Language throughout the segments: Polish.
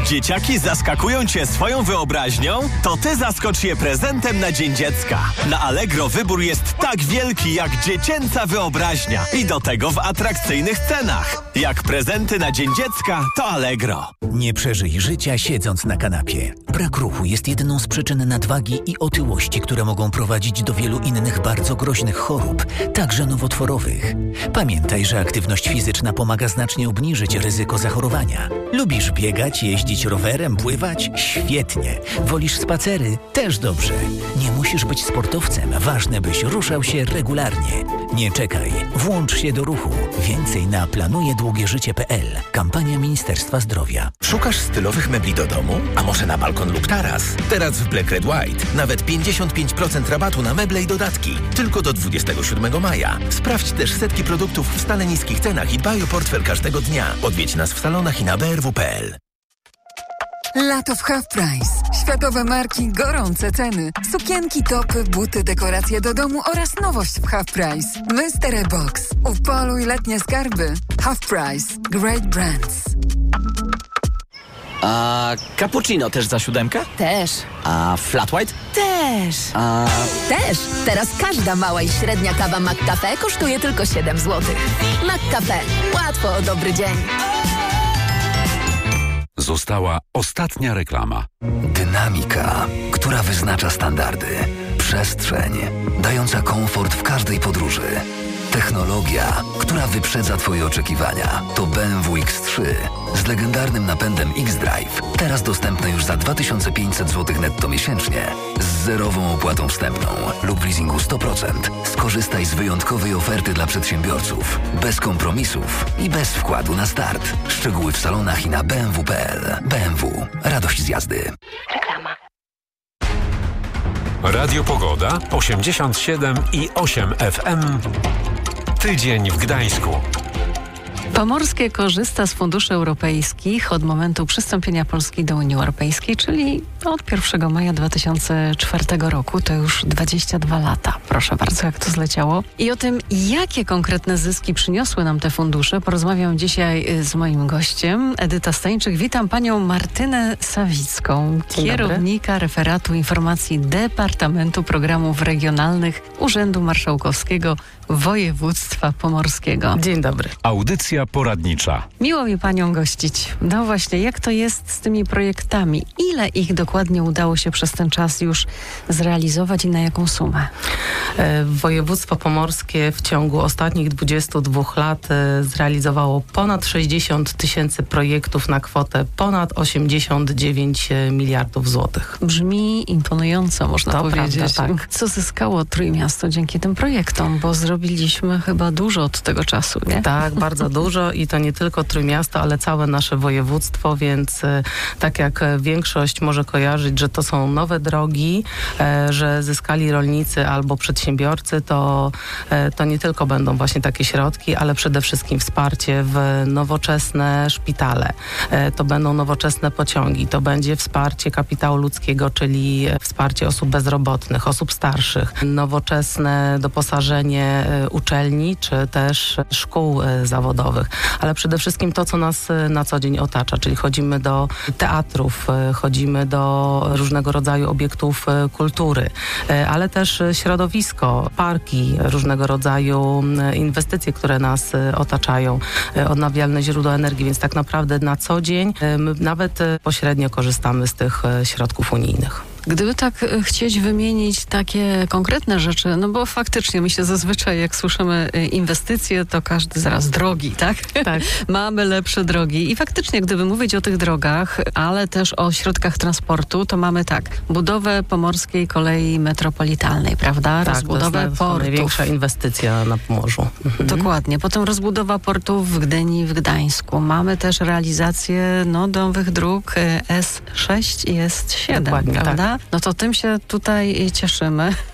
Dzieciaki zaskakują Cię swoją wyobraźnią? To Ty zaskocz je prezentem na Dzień Dziecka. Na Allegro wybór jest tak wielki jak dziecięca wyobraźnia. I do tego w atrakcyjnych cenach. Jak prezenty na Dzień Dziecka, to Allegro. Nie przeżyj życia siedząc na kanapie. Brak ruchu jest jedną z przyczyn nadwagi i otyłości, które mogą prowadzić do wielu innych bardzo groźnych chorób, także nowotworowych. Pamiętaj, że aktywność fizyczna pomaga znacznie obniżyć ryzyko zachorowania. Lubisz biegać, jeździć rowerem, pływać? Świetnie. Wolisz spacery? Też dobrze. Nie musisz być sportowcem. Ważne, byś ruszał się regularnie. Nie czekaj. Włącz się do ruchu. Więcej na planujedługieżycie.pl. Kampania Ministerstwa Zdrowia. Szukasz stylowych mebli do domu? A może na balkon lub taras? Teraz w Black Red White nawet 55% rabatu na meble i dodatki. Tylko do 27 maja. Sprawdź też setki produktów w stale niskich cenach i dbaj o portfel każdego dnia. Odwiedź nas w salonach i na brw.pl. Lato w Half Price. Światowe marki, gorące ceny. Sukienki, topy, buty, dekoracje do domu oraz nowość w Half Price. Mystery Box. Upoluj letnie skarby. Half Price. Great brands. A cappuccino też za 7? Też. A flat white? Też. A... Też. Teraz każda mała i średnia kawa McCafe kosztuje tylko 7 zł. McCafe. Łatwo o dobry dzień. Została ostatnia reklama. Dynamika, która wyznacza standardy. Przestrzeń, dająca komfort w każdej podróży. Technologia, która wyprzedza Twoje oczekiwania. To BMW X3 z legendarnym napędem X-Drive. Teraz dostępne już za 2500 zł netto miesięcznie. Z zerową opłatą wstępną lub w leasingu 100%. Skorzystaj z wyjątkowej oferty dla przedsiębiorców. Bez kompromisów i bez wkładu na start. Szczegóły w salonach i na bmw.pl. BMW. Radość z jazdy. Reklama. Radio Pogoda 87,8 FM. Tydzień w Gdańsku. Pomorskie korzysta z funduszy europejskich od momentu przystąpienia Polski do Unii Europejskiej, czyli od 1 maja 2004 roku. To już 22 lata. Proszę bardzo, jak to zleciało. I o tym, jakie konkretne zyski przyniosły nam te fundusze, porozmawiam dzisiaj z moim gościem, Edyta Stańczyk. Witam panią Martynę Sawicką, kierownika referatu informacji Departamentu Programów Regionalnych Urzędu Marszałkowskiego Województwa Pomorskiego. Dzień dobry. Audycja poradnicza. Miło mi panią gościć. No właśnie, jak to jest z tymi projektami? Ile ich dokładnie udało się przez ten czas już zrealizować i na jaką sumę? Województwo pomorskie w ciągu ostatnich 22 lat zrealizowało ponad 60 tysięcy projektów na kwotę ponad 89 miliardów złotych. Brzmi imponująco, można to powiedzieć. Prawda, tak. Co zyskało Trójmiasto dzięki tym projektom? Bo zrobiliśmy chyba dużo od tego czasu, nie? Tak, bardzo dużo i to nie tylko Trójmiasto, ale całe nasze województwo, więc tak jak większość może kojarzyć, że to są nowe drogi, że zyskali rolnicy albo przedsiębiorcy, to nie tylko będą właśnie takie środki, ale przede wszystkim wsparcie w nowoczesne szpitale. To będą nowoczesne pociągi, to będzie wsparcie kapitału ludzkiego, czyli wsparcie osób bezrobotnych, osób starszych, nowoczesne doposażenie uczelni, czy też szkół zawodowych, ale przede wszystkim to, co nas na co dzień otacza, czyli chodzimy do teatrów, chodzimy do różnego rodzaju obiektów kultury, ale też środowisko, parki, różnego rodzaju inwestycje, które nas otaczają, odnawialne źródła energii, więc tak naprawdę na co dzień my nawet pośrednio korzystamy z tych środków unijnych. Gdyby tak chcieć wymienić takie konkretne rzeczy, no bo faktycznie my się zazwyczaj, jak słyszymy inwestycje, to każdy zaraz drogi, tak? Tak. Mamy lepsze drogi. I faktycznie, gdyby mówić o tych drogach, ale też o środkach transportu, to mamy tak, budowę Pomorskiej Kolei Metropolitalnej, prawda? Tak, Rozbudowę to jest portów. największa inwestycja na Pomorzu. Dokładnie. Potem rozbudowa portów w Gdyni, w Gdańsku. Mamy też realizację nowych dróg S6 i S7, Dokładnie, prawda? tak. No to tym się tutaj cieszymy.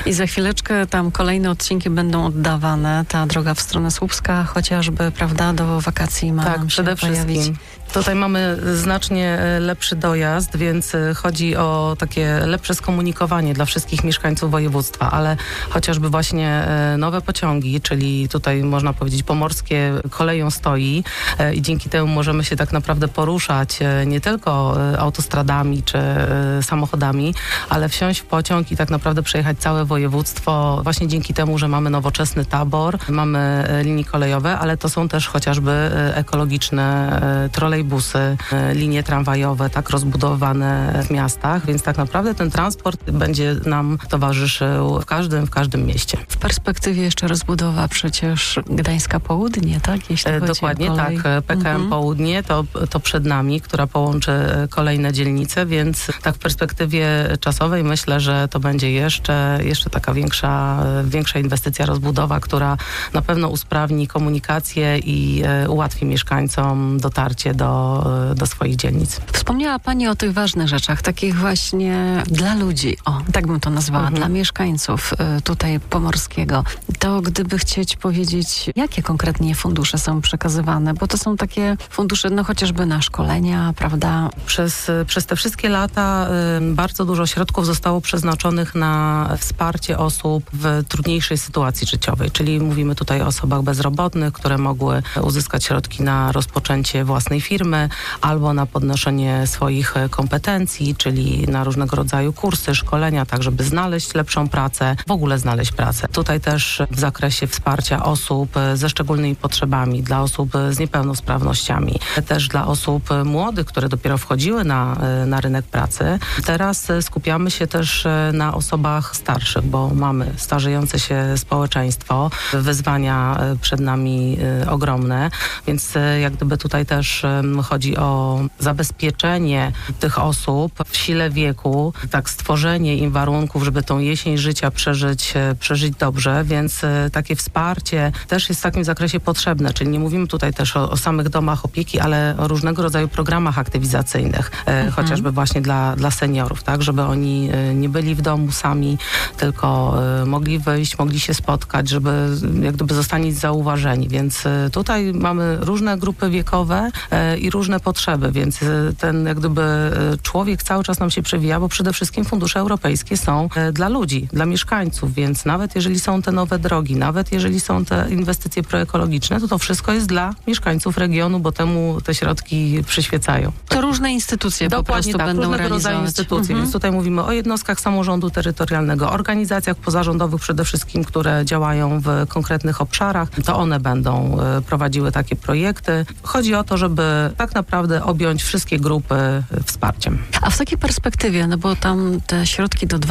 I za chwileczkę tam kolejne odcinki będą oddawane. Ta droga w stronę Słupska chociażby, prawda, do wakacji ma tak, nam się przede pojawić. wszystkim. Tutaj mamy znacznie lepszy dojazd, więc chodzi o takie lepsze skomunikowanie dla wszystkich mieszkańców województwa, ale chociażby właśnie nowe pociągi, czyli tutaj można powiedzieć pomorskie koleją stoi i dzięki temu możemy się tak naprawdę poruszać nie tylko autostradami czy samochodami, ale wsiąść w pociąg i tak naprawdę przejechać całe województwo właśnie dzięki temu, że mamy nowoczesny tabor, mamy linie kolejowe, ale to są też chociażby ekologiczne trolejbusy, linie tramwajowe, tak rozbudowane w miastach, więc tak naprawdę ten transport będzie nam towarzyszył w każdym mieście. W perspektywie jeszcze rozbudowa przecież Gdańska Południe, tak? Jeśli chodzi dokładnie o kolej. tak. PKM Południe to przed nami, która połączy kolejne dzielnice, więc tak w perspektywie czasowej myślę, że to będzie jeszcze taka większa inwestycja, rozbudowa, która na pewno usprawni komunikację i ułatwi mieszkańcom dotarcie do swoich dzielnic. Wspomniała Pani o tych ważnych rzeczach, takich właśnie dla ludzi, tak bym to nazwała, dla mieszkańców tutaj Pomorskiego. To gdyby chcieć powiedzieć, jakie konkretnie fundusze są przekazywane, bo to są takie fundusze, no chociażby na szkolenia, prawda? Przez te wszystkie lata bardzo dużo środków zostało przeznaczonych na wsparcie osób w trudniejszej sytuacji życiowej, czyli mówimy tutaj o osobach bezrobotnych, które mogły uzyskać środki na rozpoczęcie własnej firmy albo na podnoszenie swoich kompetencji, czyli na różnego rodzaju kursy, szkolenia, tak żeby znaleźć lepszą pracę, w ogóle znaleźć pracę. Tutaj też w zakresie wsparcia osób ze szczególnymi potrzebami, dla osób z niepełnosprawnościami, też dla osób młodych, które dopiero wchodziły na rynek pracy. Teraz skupiamy się też na osobach starszych, bo mamy starzejące się społeczeństwo, wyzwania przed nami ogromne, więc jak gdyby tutaj też chodzi o zabezpieczenie tych osób w sile wieku, tak stworzenie im warunków, żeby tą jesień życia przeżyć dobrze, więc takie wsparcie też jest w takim zakresie potrzebne, czyli nie mówimy tutaj też o samych domach opieki, ale o różnego rodzaju programach aktywizacyjnych, chociażby właśnie dla seniorów, tak, żeby oni nie byli w domu sami, tylko mogli wyjść, mogli się spotkać, żeby jak gdyby zostali zauważeni, więc tutaj mamy różne grupy wiekowe i różne potrzeby, więc ten jak gdyby człowiek cały czas nam się przewija, bo przede wszystkim fundusze europejskie są dla ludzi, dla mieszkańców, więc nawet jeżeli są te nowe drogi, nawet jeżeli są te inwestycje proekologiczne, to wszystko jest dla mieszkańców regionu, bo temu te środki przyświecają. To różne instytucje dokładnie po prostu będą różnego rodzaju instytucje, więc tutaj mówimy o jednostkach samorządu terytorialnego, organizacjach pozarządowych przede wszystkim, które działają w konkretnych obszarach, to one będą prowadziły takie projekty. Chodzi o to, żeby tak naprawdę objąć wszystkie grupy wsparciem. A w takiej perspektywie, no bo tam te środki do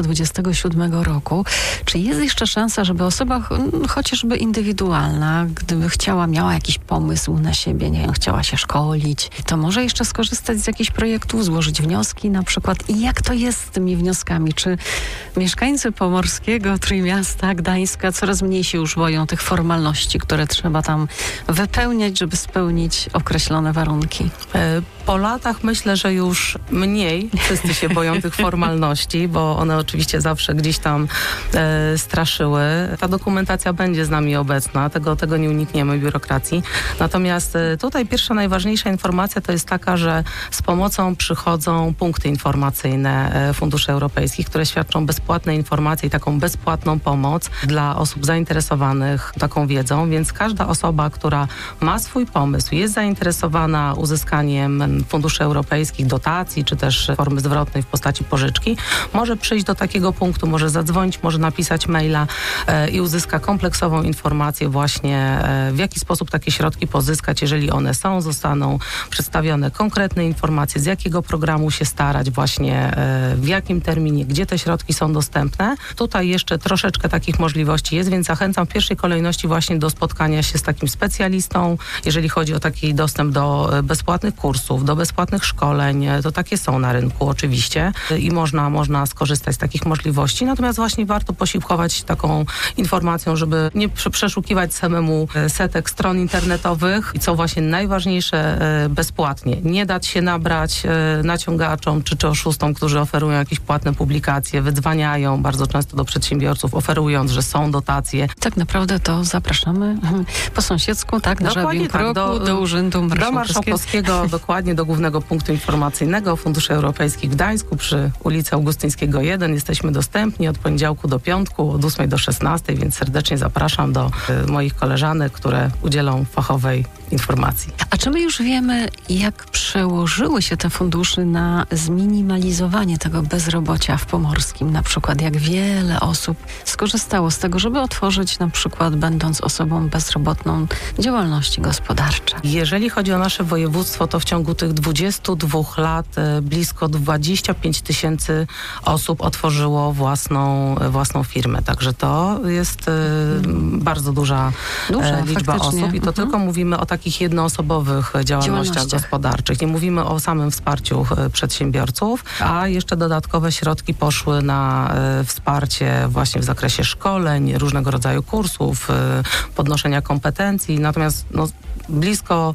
2027 roku, czy jest jeszcze szansa, żeby osoba chociażby indywidualna, gdyby miała jakiś pomysł na siebie, nie wiem, chciała się szkolić, to może jeszcze skorzystać z jakichś projektów, złożyć wnioski na przykład? I jak to jest z tymi wnioskami? Czy mieszkańcy Pomorskiego, Trójmiasta, Gdańska coraz mniej się już boją tych formalności, które trzeba tam wypełniać, żeby spełnić określone warunki? Po latach myślę, że już mniej wszyscy się boją tych formalności, bo one oczywiście zawsze gdzieś tam straszyły. Ta dokumentacja będzie z nami obecna, tego nie unikniemy, biurokracji. Natomiast tutaj pierwsza, najważniejsza informacja to jest taka, że z pomocą przychodzą punkty informacyjne funduszy europejskich, które świadczą bezpłatne informacje i taką bezpłatną pomoc dla osób zainteresowanych taką wiedzą, więc każda osoba, która ma swój pomysł, jest zainteresowana uzyskaniem funduszy europejskich, dotacji, czy też formy zwrotnej w postaci pożyczki, może przyjść do takiego punktu, może zadzwonić, może napisać maila i uzyska kompleksową informację właśnie, w jaki sposób takie środki pozyskać, jeżeli one są, zostaną przedstawione konkretne informacje, z jakiego programu się starać, właśnie w jakim terminie, gdzie te środki są dostępne. Tutaj jeszcze troszeczkę takich możliwości jest, więc zachęcam w pierwszej kolejności właśnie do spotkania się z takim specjalistą, jeżeli chodzi o taki dostęp do bezpłatnych kursów, do bezpłatnych szkoleń, to takie są na rynku oczywiście i można skorzystać z takich możliwości, natomiast właśnie warto posiłkować taką informacją, żeby nie przeszukiwać samemu setek stron internetowych i co właśnie najważniejsze, bezpłatnie. Nie dać się nabrać naciągaczom czy oszustom, którzy oferują jakieś płatne publikacje, wydzwaniają, trafiają bardzo często do przedsiębiorców, oferując, że są dotacje. Tak naprawdę to zapraszamy po sąsiedzku, tak? Na żabim kroku, do Urzędu Marszałkowskiego, dokładnie do Głównego Punktu Informacyjnego Funduszy Europejskich w Gdańsku przy ulicy Augustyńskiego 1. Jesteśmy dostępni od poniedziałku do piątku, od 8 do 16, więc serdecznie zapraszam do moich koleżanek, które udzielą fachowej informacji. A czy my już wiemy, jak przełożyły się te fundusze na zminimalizowanie tego bezrobocia w Pomorskim? Na przykład jak wiele osób skorzystało z tego, żeby otworzyć na przykład, będąc osobą bezrobotną, działalności gospodarcze? Jeżeli chodzi o nasze województwo, to w ciągu tych 22 lat blisko 25 000 osób otworzyło własną firmę. Także to jest bardzo duża liczba osób i to tylko mówimy o takich jednoosobowych działalnościach gospodarczych. Nie mówimy o samym wsparciu przedsiębiorców, a jeszcze dodatkowe środki poszły na wsparcie właśnie w zakresie szkoleń, różnego rodzaju kursów, podnoszenia kompetencji. Natomiast blisko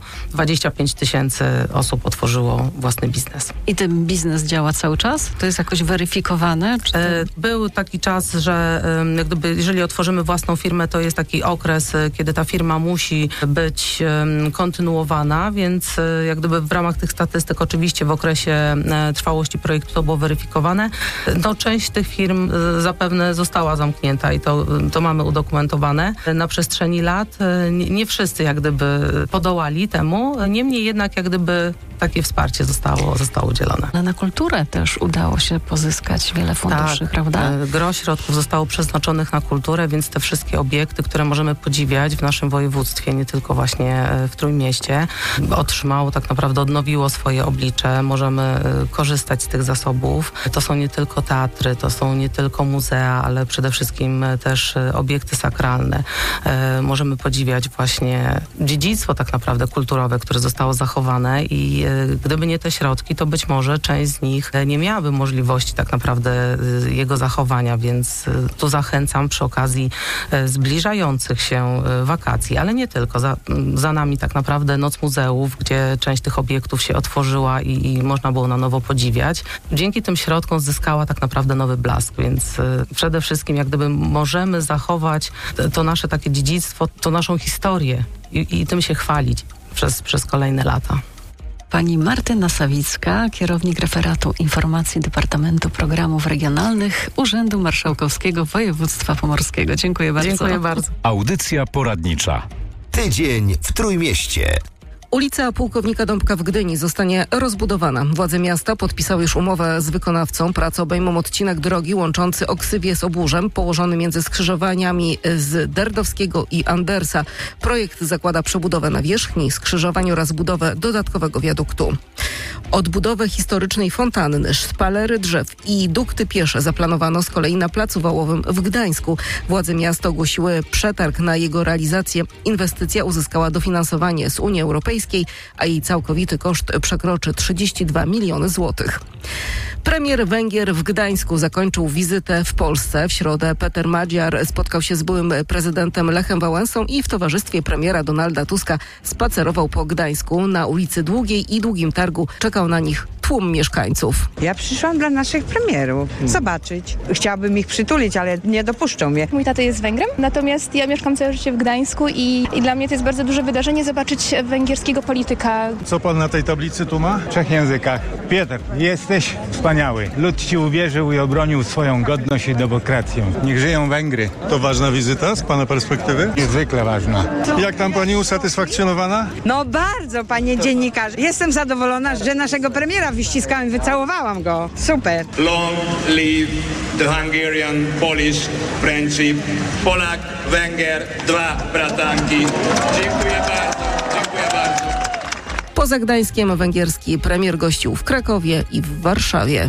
25 000 osób otworzyło własny biznes. I ten biznes działa cały czas? To jest jakoś weryfikowane? Czy to... Był taki czas, że jak gdyby, jeżeli otworzymy własną firmę, to jest taki okres, kiedy ta firma musi być kontynuowana, więc jak gdyby w ramach tych statystyk oczywiście w okresie trwałości projektu to było weryfikowane. Część tych firm zapewne została zamknięta i to mamy udokumentowane na przestrzeni lat. Nie wszyscy jak gdyby podołali temu, niemniej jednak jak gdyby takie wsparcie zostało udzielone. Ale na kulturę też udało się pozyskać wiele funduszy, prawda? Gros środków zostało przeznaczonych na kulturę, więc te wszystkie obiekty, które możemy podziwiać w naszym województwie, nie tylko właśnie w Trójmieście, otrzymało tak naprawdę, odnowiło swoje oblicze. Możemy korzystać z tych zasobów. To są nie tylko teatry, to są nie tylko muzea, ale przede wszystkim też obiekty sakralne. Możemy podziwiać właśnie dziedzictwo tak naprawdę kulturowe, które zostało zachowane i gdyby nie te środki, to być może część z nich nie miałaby możliwości tak naprawdę jego zachowania, więc tu zachęcam przy okazji zbliżających się wakacji, ale nie tylko. Za nami tak naprawdę Noc Muzeów, gdzie część tych obiektów się otworzyła i można było na nowo podziwiać. Dzięki tym środkom zyskała tak naprawdę nowy blask, więc przede wszystkim jak gdyby możemy zachować to nasze takie dziedzictwo, to naszą historię i tym się chwalić przez kolejne lata. Pani Martyna Sawicka, kierownik referatu informacji Departamentu Programów Regionalnych Urzędu Marszałkowskiego Województwa Pomorskiego. Dziękuję bardzo. Dziękuję bardzo. Audycja poradnicza. Tydzień w Trójmieście. Ulica Pułkownika Dąbka w Gdyni zostanie rozbudowana. Władze miasta podpisały już umowę z wykonawcą. Prace obejmą odcinek drogi łączący Oksywię z Obórzem, położony między skrzyżowaniami z Derdowskiego i Andersa. Projekt zakłada przebudowę nawierzchni, skrzyżowań oraz budowę dodatkowego wiaduktu. Odbudowę historycznej fontanny, szpalery drzew i dukty piesze zaplanowano z kolei na Placu Wałowym w Gdańsku. Władze miasta ogłosiły przetarg na jego realizację. Inwestycja uzyskała dofinansowanie z Unii Europejskiej, a jej całkowity koszt przekroczy 32 miliony złotych. Premier Węgier w Gdańsku zakończył wizytę w Polsce. W środę Peter Madziar spotkał się z byłym prezydentem Lechem Wałęsą i w towarzystwie premiera Donalda Tuska spacerował po Gdańsku. Na ulicy Długiej i Długim Targu czekał na nich tłum mieszkańców. Ja przyszłam dla naszych premierów zobaczyć. Chciałabym ich przytulić, ale nie dopuszczą mnie. Mój tata jest Węgrem, natomiast ja mieszkam całe życie w Gdańsku i dla mnie to jest bardzo duże wydarzenie zobaczyć węgierskiego polityka. Co pan na tej tablicy tu ma? W 3 językach. Piotr, jesteś wspaniały. Lud ci uwierzył i obronił swoją godność i demokrację. Niech żyją Węgry. To ważna wizyta z pana perspektywy? Niezwykle ważna. Jak tam pani usatysfakcjonowana? No bardzo, panie dziennikarz. Jestem zadowolona, że naszego premiera wyściskałem, wycałowałam go. Super. Long live the Hungarian-Polish friendship. Polak, Węgier, 2 bratanki. Dziękuję bardzo. Dziękuję bardzo. Poza Gdańskiem węgierski premier gościł w Krakowie i w Warszawie.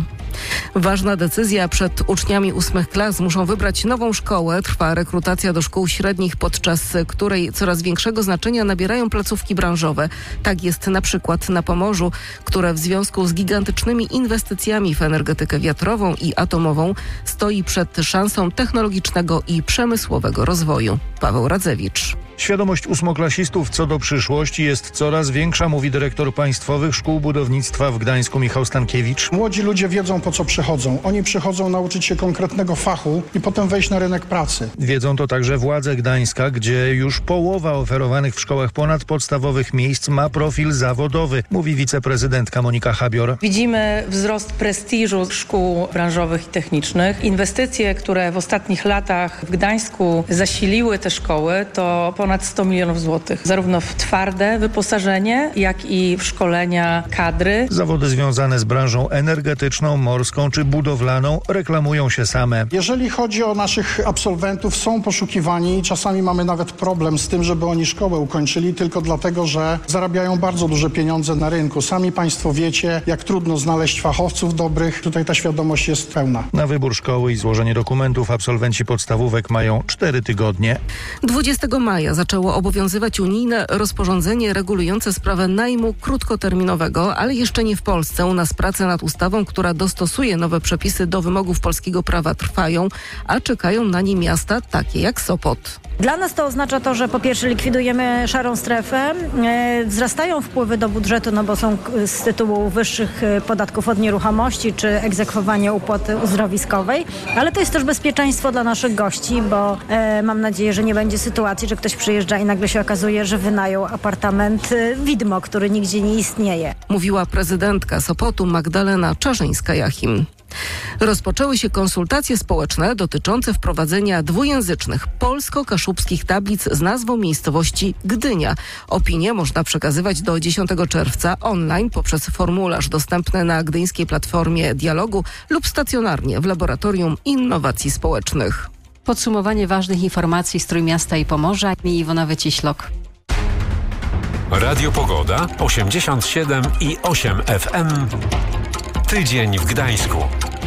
Ważna decyzja. Przed uczniami 8 klas muszą wybrać nową szkołę. Trwa rekrutacja do szkół średnich, podczas której coraz większego znaczenia nabierają placówki branżowe. Tak jest na przykład na Pomorzu, które w związku z gigantycznymi inwestycjami w energetykę wiatrową i atomową stoi przed szansą technologicznego i przemysłowego rozwoju. Paweł Radzewicz. Świadomość ósmoklasistów co do przyszłości jest coraz większa, mówi dyrektor Państwowych Szkół Budownictwa w Gdańsku Michał Stankiewicz. Młodzi ludzie wiedzą, po co przychodzą. Oni przychodzą nauczyć się konkretnego fachu i potem wejść na rynek pracy. Wiedzą to także władze Gdańska, gdzie już połowa oferowanych w szkołach ponadpodstawowych miejsc ma profil zawodowy, mówi wiceprezydentka Monika Habior. Widzimy wzrost prestiżu szkół branżowych i technicznych. Inwestycje, które w ostatnich latach w Gdańsku zasiliły te szkoły, to ponad 100 milionów złotych. Zarówno w twarde wyposażenie, jak i w szkolenia kadry. Zawody związane z branżą energetyczną, morską czy budowlaną reklamują się same. Jeżeli chodzi o naszych absolwentów, są poszukiwani i czasami mamy nawet problem z tym, żeby oni szkołę ukończyli tylko dlatego, że zarabiają bardzo duże pieniądze na rynku. Sami Państwo wiecie, jak trudno znaleźć fachowców dobrych. Tutaj ta świadomość jest pełna. Na wybór szkoły i złożenie dokumentów absolwenci podstawówek mają 4 tygodnie. 20 maja zaczęło obowiązywać unijne rozporządzenie regulujące sprawę najmu krótkoterminowego, ale jeszcze nie w Polsce. U nas prace nad ustawą, która dostosuje nowe przepisy do wymogów polskiego prawa trwają, a czekają na nie miasta takie jak Sopot. Dla nas to oznacza to, że po pierwsze likwidujemy szarą strefę, wzrastają wpływy do budżetu, no bo są z tytułu wyższych podatków od nieruchomości czy egzekwowania opłaty uzdrowiskowej, ale to jest też bezpieczeństwo dla naszych gości, bo mam nadzieję, że nie będzie sytuacji, że ktoś przyjeżdża i nagle się okazuje, że wynajął apartament widmo, który nigdzie nie istnieje. Mówiła prezydentka Sopotu Magdalena Czarzyńska-Jachim. Rozpoczęły się konsultacje społeczne dotyczące wprowadzenia dwujęzycznych polsko-kaszubskich tablic z nazwą miejscowości Gdynia. Opinie można przekazywać do 10 czerwca online poprzez formularz dostępny na gdyńskiej platformie dialogu lub stacjonarnie w Laboratorium Innowacji Społecznych. Podsumowanie ważnych informacji z Trójmiasta i Pomorza i Iwona Wyciślok. Radio Pogoda 87,8 FM. Tydzień w Gdańsku.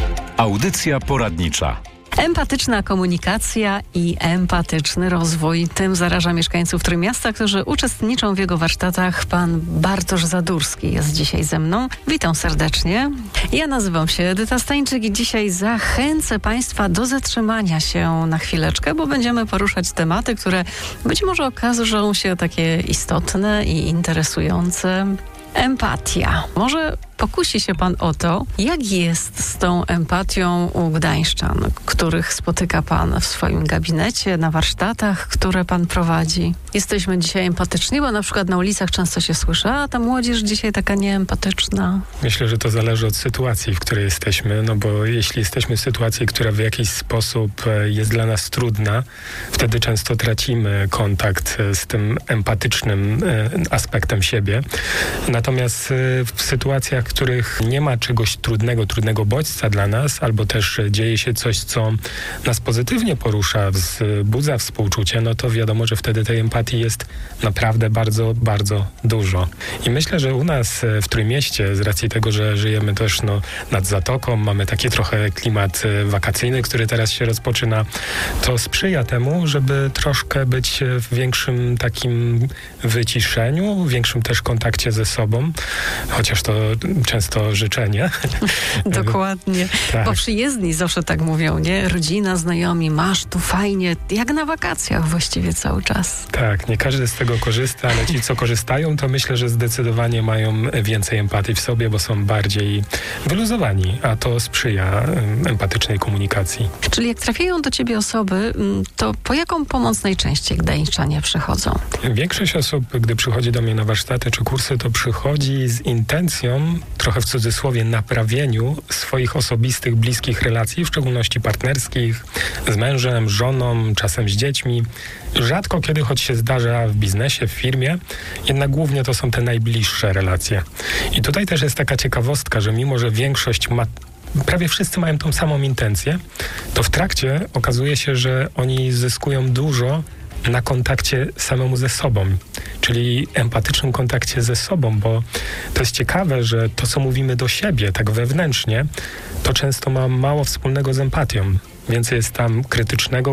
Audycja poradnicza. Empatyczna komunikacja i empatyczny rozwój. Tym zaraża mieszkańców Trójmiasta, którzy uczestniczą w jego warsztatach. Pan Bartosz Zadurski jest dzisiaj ze mną. Witam serdecznie. Ja nazywam się Edyta Stańczyk i dzisiaj zachęcę Państwa do zatrzymania się na chwileczkę, bo będziemy poruszać tematy, które być może okażą się takie istotne i interesujące. Empatia. Może pokusi się Pan o to, jak jest z tą empatią u gdańszczan, których spotyka Pan w swoim gabinecie, na warsztatach, które Pan prowadzi. Jesteśmy dzisiaj empatyczni, bo na przykład na ulicach często się słyszy, a ta młodzież dzisiaj taka nieempatyczna. Myślę, że to zależy od sytuacji, w której jesteśmy, no bo jeśli jesteśmy w sytuacji, która w jakiś sposób jest dla nas trudna, wtedy często tracimy kontakt z tym empatycznym aspektem siebie. Natomiast w sytuacjach, w których nie ma czegoś trudnego bodźca dla nas, albo też dzieje się coś, co nas pozytywnie porusza, wzbudza współczucie, no to wiadomo, że wtedy tej empatii jest naprawdę bardzo, bardzo dużo. I myślę, że u nas w Trójmieście, z racji tego, że żyjemy też nad zatoką, mamy taki trochę klimat wakacyjny, który teraz się rozpoczyna, to sprzyja temu, żeby troszkę być w większym takim wyciszeniu, w większym też kontakcie ze sobą, chociaż to często życzenie. Dokładnie. Tak. Bo przyjezdni zawsze tak mówią, nie? Rodzina, znajomi, masz tu fajnie, jak na wakacjach właściwie cały czas. Tak, nie każdy z tego korzysta, ale ci, co korzystają, to myślę, że zdecydowanie mają więcej empatii w sobie, bo są bardziej wyluzowani, a to sprzyja empatycznej komunikacji. Czyli jak trafiają do ciebie osoby, to po jaką pomoc najczęściej gdańszczanie przychodzą? Większość osób, gdy przychodzi do mnie na warsztaty czy kursy, to przychodzi z intencją, trochę w cudzysłowie, naprawieniu swoich osobistych, bliskich relacji, w szczególności partnerskich, z mężem, żoną, czasem z dziećmi. Rzadko kiedy, choć się zdarza w biznesie, w firmie, jednak głównie to są te najbliższe relacje. I tutaj też jest taka ciekawostka, że mimo, że większość prawie wszyscy mają tą samą intencję, to w trakcie okazuje się, że oni zyskują dużo na kontakcie samemu ze sobą, czyli empatycznym kontakcie ze sobą, bo to jest ciekawe, że to, co mówimy do siebie tak wewnętrznie, to często ma mało wspólnego z empatią. Więcej jest tam krytycznego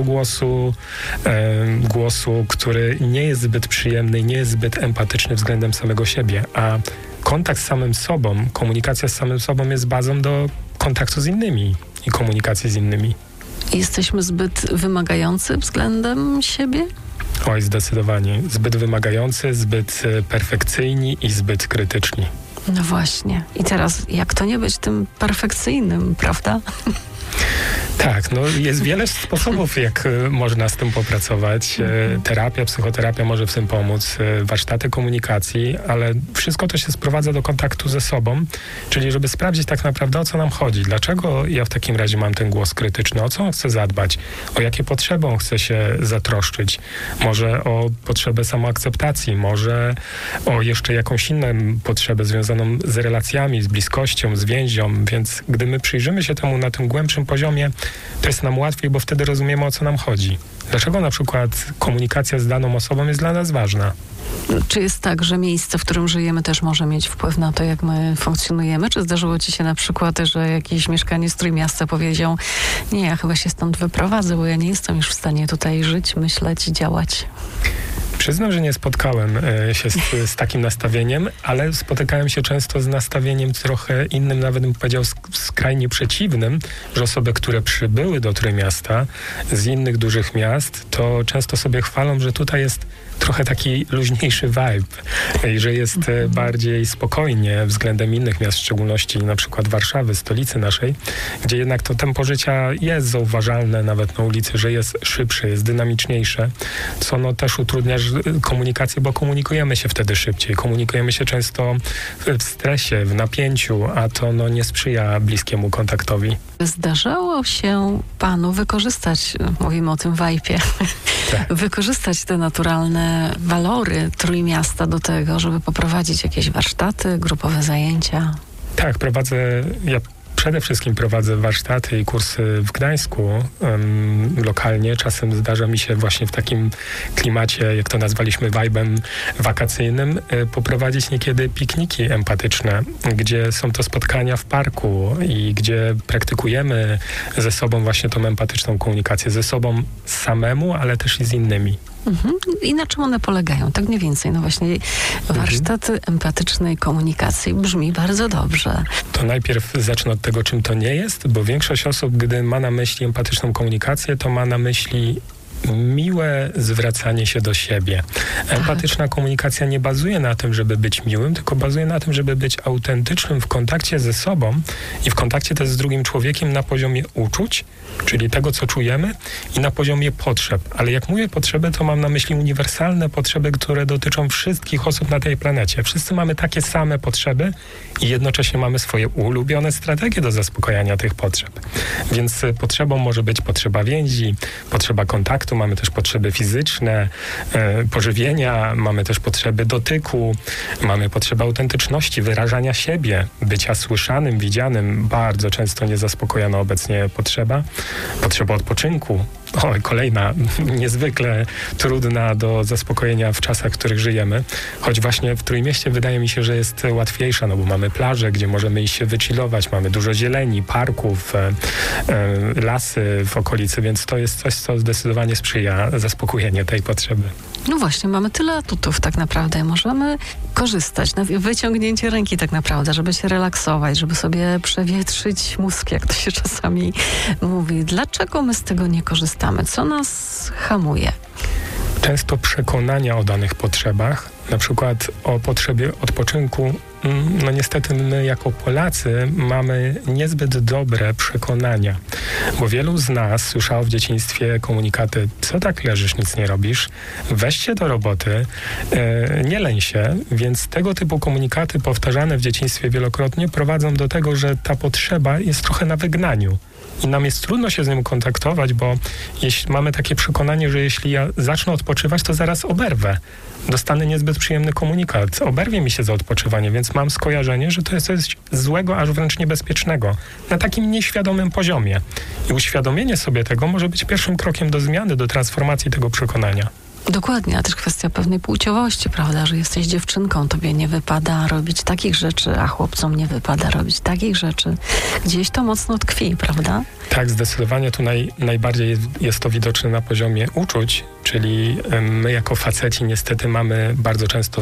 głosu, który nie jest zbyt przyjemny, nie jest zbyt empatyczny względem samego siebie, a kontakt z samym sobą, komunikacja z samym sobą jest bazą do kontaktu z innymi i komunikacji z innymi. Jesteśmy zbyt wymagający względem siebie? Oj, zdecydowanie. Zbyt wymagający, zbyt perfekcyjni i zbyt krytyczni. No właśnie. I teraz, jak to nie być tym perfekcyjnym, prawda? Tak, no jest wiele sposobów, jak można z tym popracować. Terapia, psychoterapia może w tym pomóc, warsztaty komunikacji, ale wszystko to się sprowadza do kontaktu ze sobą, czyli żeby sprawdzić tak naprawdę, o co nam chodzi. Dlaczego ja w takim razie mam ten głos krytyczny? O co on chce zadbać? O jakie potrzeby on chce się zatroszczyć? Może o potrzebę samoakceptacji, może o jeszcze jakąś inną potrzebę związaną z relacjami, z bliskością, z więzią, więc gdy my przyjrzymy się temu na tym głębszym poziomie, to jest nam łatwiej, bo wtedy rozumiemy, o co nam chodzi. Dlaczego na przykład komunikacja z daną osobą jest dla nas ważna? Czy jest tak, że miejsce, w którym żyjemy, też może mieć wpływ na to, jak my funkcjonujemy? Czy zdarzyło ci się na przykład, że jakiś mieszkaniec Trójmiasta powiedział: nie, ja chyba się stąd wyprowadzę, bo ja nie jestem już w stanie tutaj żyć, myśleć, działać? Przyznam, że nie spotkałem się z takim nastawieniem, ale spotykałem się często z nastawieniem trochę innym, nawet bym powiedział skrajnie przeciwnym, że osoby, które przybyły do Trójmiasta z innych dużych miast, to często sobie chwalą, że tutaj jest trochę taki luźniejszy vibe i że jest bardziej spokojnie względem innych miast, w szczególności na przykład Warszawy, stolicy naszej, gdzie jednak to tempo życia jest zauważalne nawet na ulicy, że jest szybsze, jest dynamiczniejsze, co no też utrudnia komunikację, bo komunikujemy się wtedy szybciej, komunikujemy się często w stresie, w napięciu, a to no nie sprzyja bliskiemu kontaktowi. Zdarzało się panu wykorzystać, mówimy o tym vibe'ie, tak, wykorzystać te naturalne walory Trójmiasta do tego, żeby poprowadzić jakieś warsztaty, grupowe zajęcia? Tak, przede wszystkim prowadzę warsztaty i kursy w Gdańsku lokalnie. Czasem zdarza mi się właśnie w takim klimacie, jak to nazwaliśmy, vibe'em wakacyjnym, poprowadzić niekiedy pikniki empatyczne, gdzie są to spotkania w parku i gdzie praktykujemy ze sobą właśnie tą empatyczną komunikację, ze sobą samemu, ale też i z innymi. I na czym one polegają? Tak mniej więcej. No właśnie warsztaty empatycznej komunikacji. Brzmi bardzo dobrze. To najpierw zacznę od tego, czym to nie jest, bo większość osób, gdy ma na myśli empatyczną komunikację, to ma na myśli miłe zwracanie się do siebie. Empatyczna komunikacja nie bazuje na tym, żeby być miłym, tylko bazuje na tym, żeby być autentycznym w kontakcie ze sobą i w kontakcie też z drugim człowiekiem na poziomie uczuć, czyli tego, co czujemy, i na poziomie potrzeb. Ale jak mówię potrzeby, to mam na myśli uniwersalne potrzeby, które dotyczą wszystkich osób na tej planecie. Wszyscy mamy takie same potrzeby i jednocześnie mamy swoje ulubione strategie do zaspokajania tych potrzeb. Więc potrzebą może być potrzeba więzi, potrzeba kontaktu, mamy też potrzeby fizyczne, pożywienia, mamy też potrzeby dotyku, mamy potrzeby autentyczności, wyrażania siebie, bycia słyszanym, widzianym. Bardzo często niezaspokojona obecnie potrzeba odpoczynku. Kolejna niezwykle trudna do zaspokojenia w czasach, w których żyjemy. Choć właśnie w Trójmieście wydaje mi się, że jest łatwiejsza, no bo mamy plaże, gdzie możemy iść się wychillować, mamy dużo zieleni, parków, lasy w okolicy, więc to jest coś, co zdecydowanie sprzyja zaspokojeniu tej potrzeby. No właśnie, mamy tyle atutów tak naprawdę. Możemy korzystać na wyciągnięcie ręki tak naprawdę, żeby się relaksować, żeby sobie przewietrzyć mózg, jak to się czasami mówi. Dlaczego my z tego nie korzystamy? Co nas hamuje? Często przekonania o danych potrzebach, na przykład o potrzebie odpoczynku, no niestety my jako Polacy mamy niezbyt dobre przekonania, bo wielu z nas słyszało w dzieciństwie komunikaty: co tak leżysz, nic nie robisz, weź się do roboty, nie leń się, więc tego typu komunikaty powtarzane w dzieciństwie wielokrotnie prowadzą do tego, że ta potrzeba jest trochę na wygnaniu. I nam jest trudno się z nim kontaktować, bo jeśli mamy takie przekonanie, że jeśli ja zacznę odpoczywać, to zaraz oberwę. Dostanę niezbyt przyjemny komunikat. Oberwie mi się za odpoczywanie, więc mam skojarzenie, że to jest coś złego, aż wręcz niebezpiecznego. Na takim nieświadomym poziomie. I uświadomienie sobie tego może być pierwszym krokiem do zmiany, do transformacji tego przekonania. Dokładnie, a też kwestia pewnej płciowości, prawda, że jesteś dziewczynką, tobie nie wypada robić takich rzeczy, a chłopcom nie wypada robić takich rzeczy. Gdzieś to mocno tkwi, prawda? Tak, zdecydowanie tu najbardziej jest to widoczne na poziomie uczuć, czyli my jako faceci niestety mamy bardzo często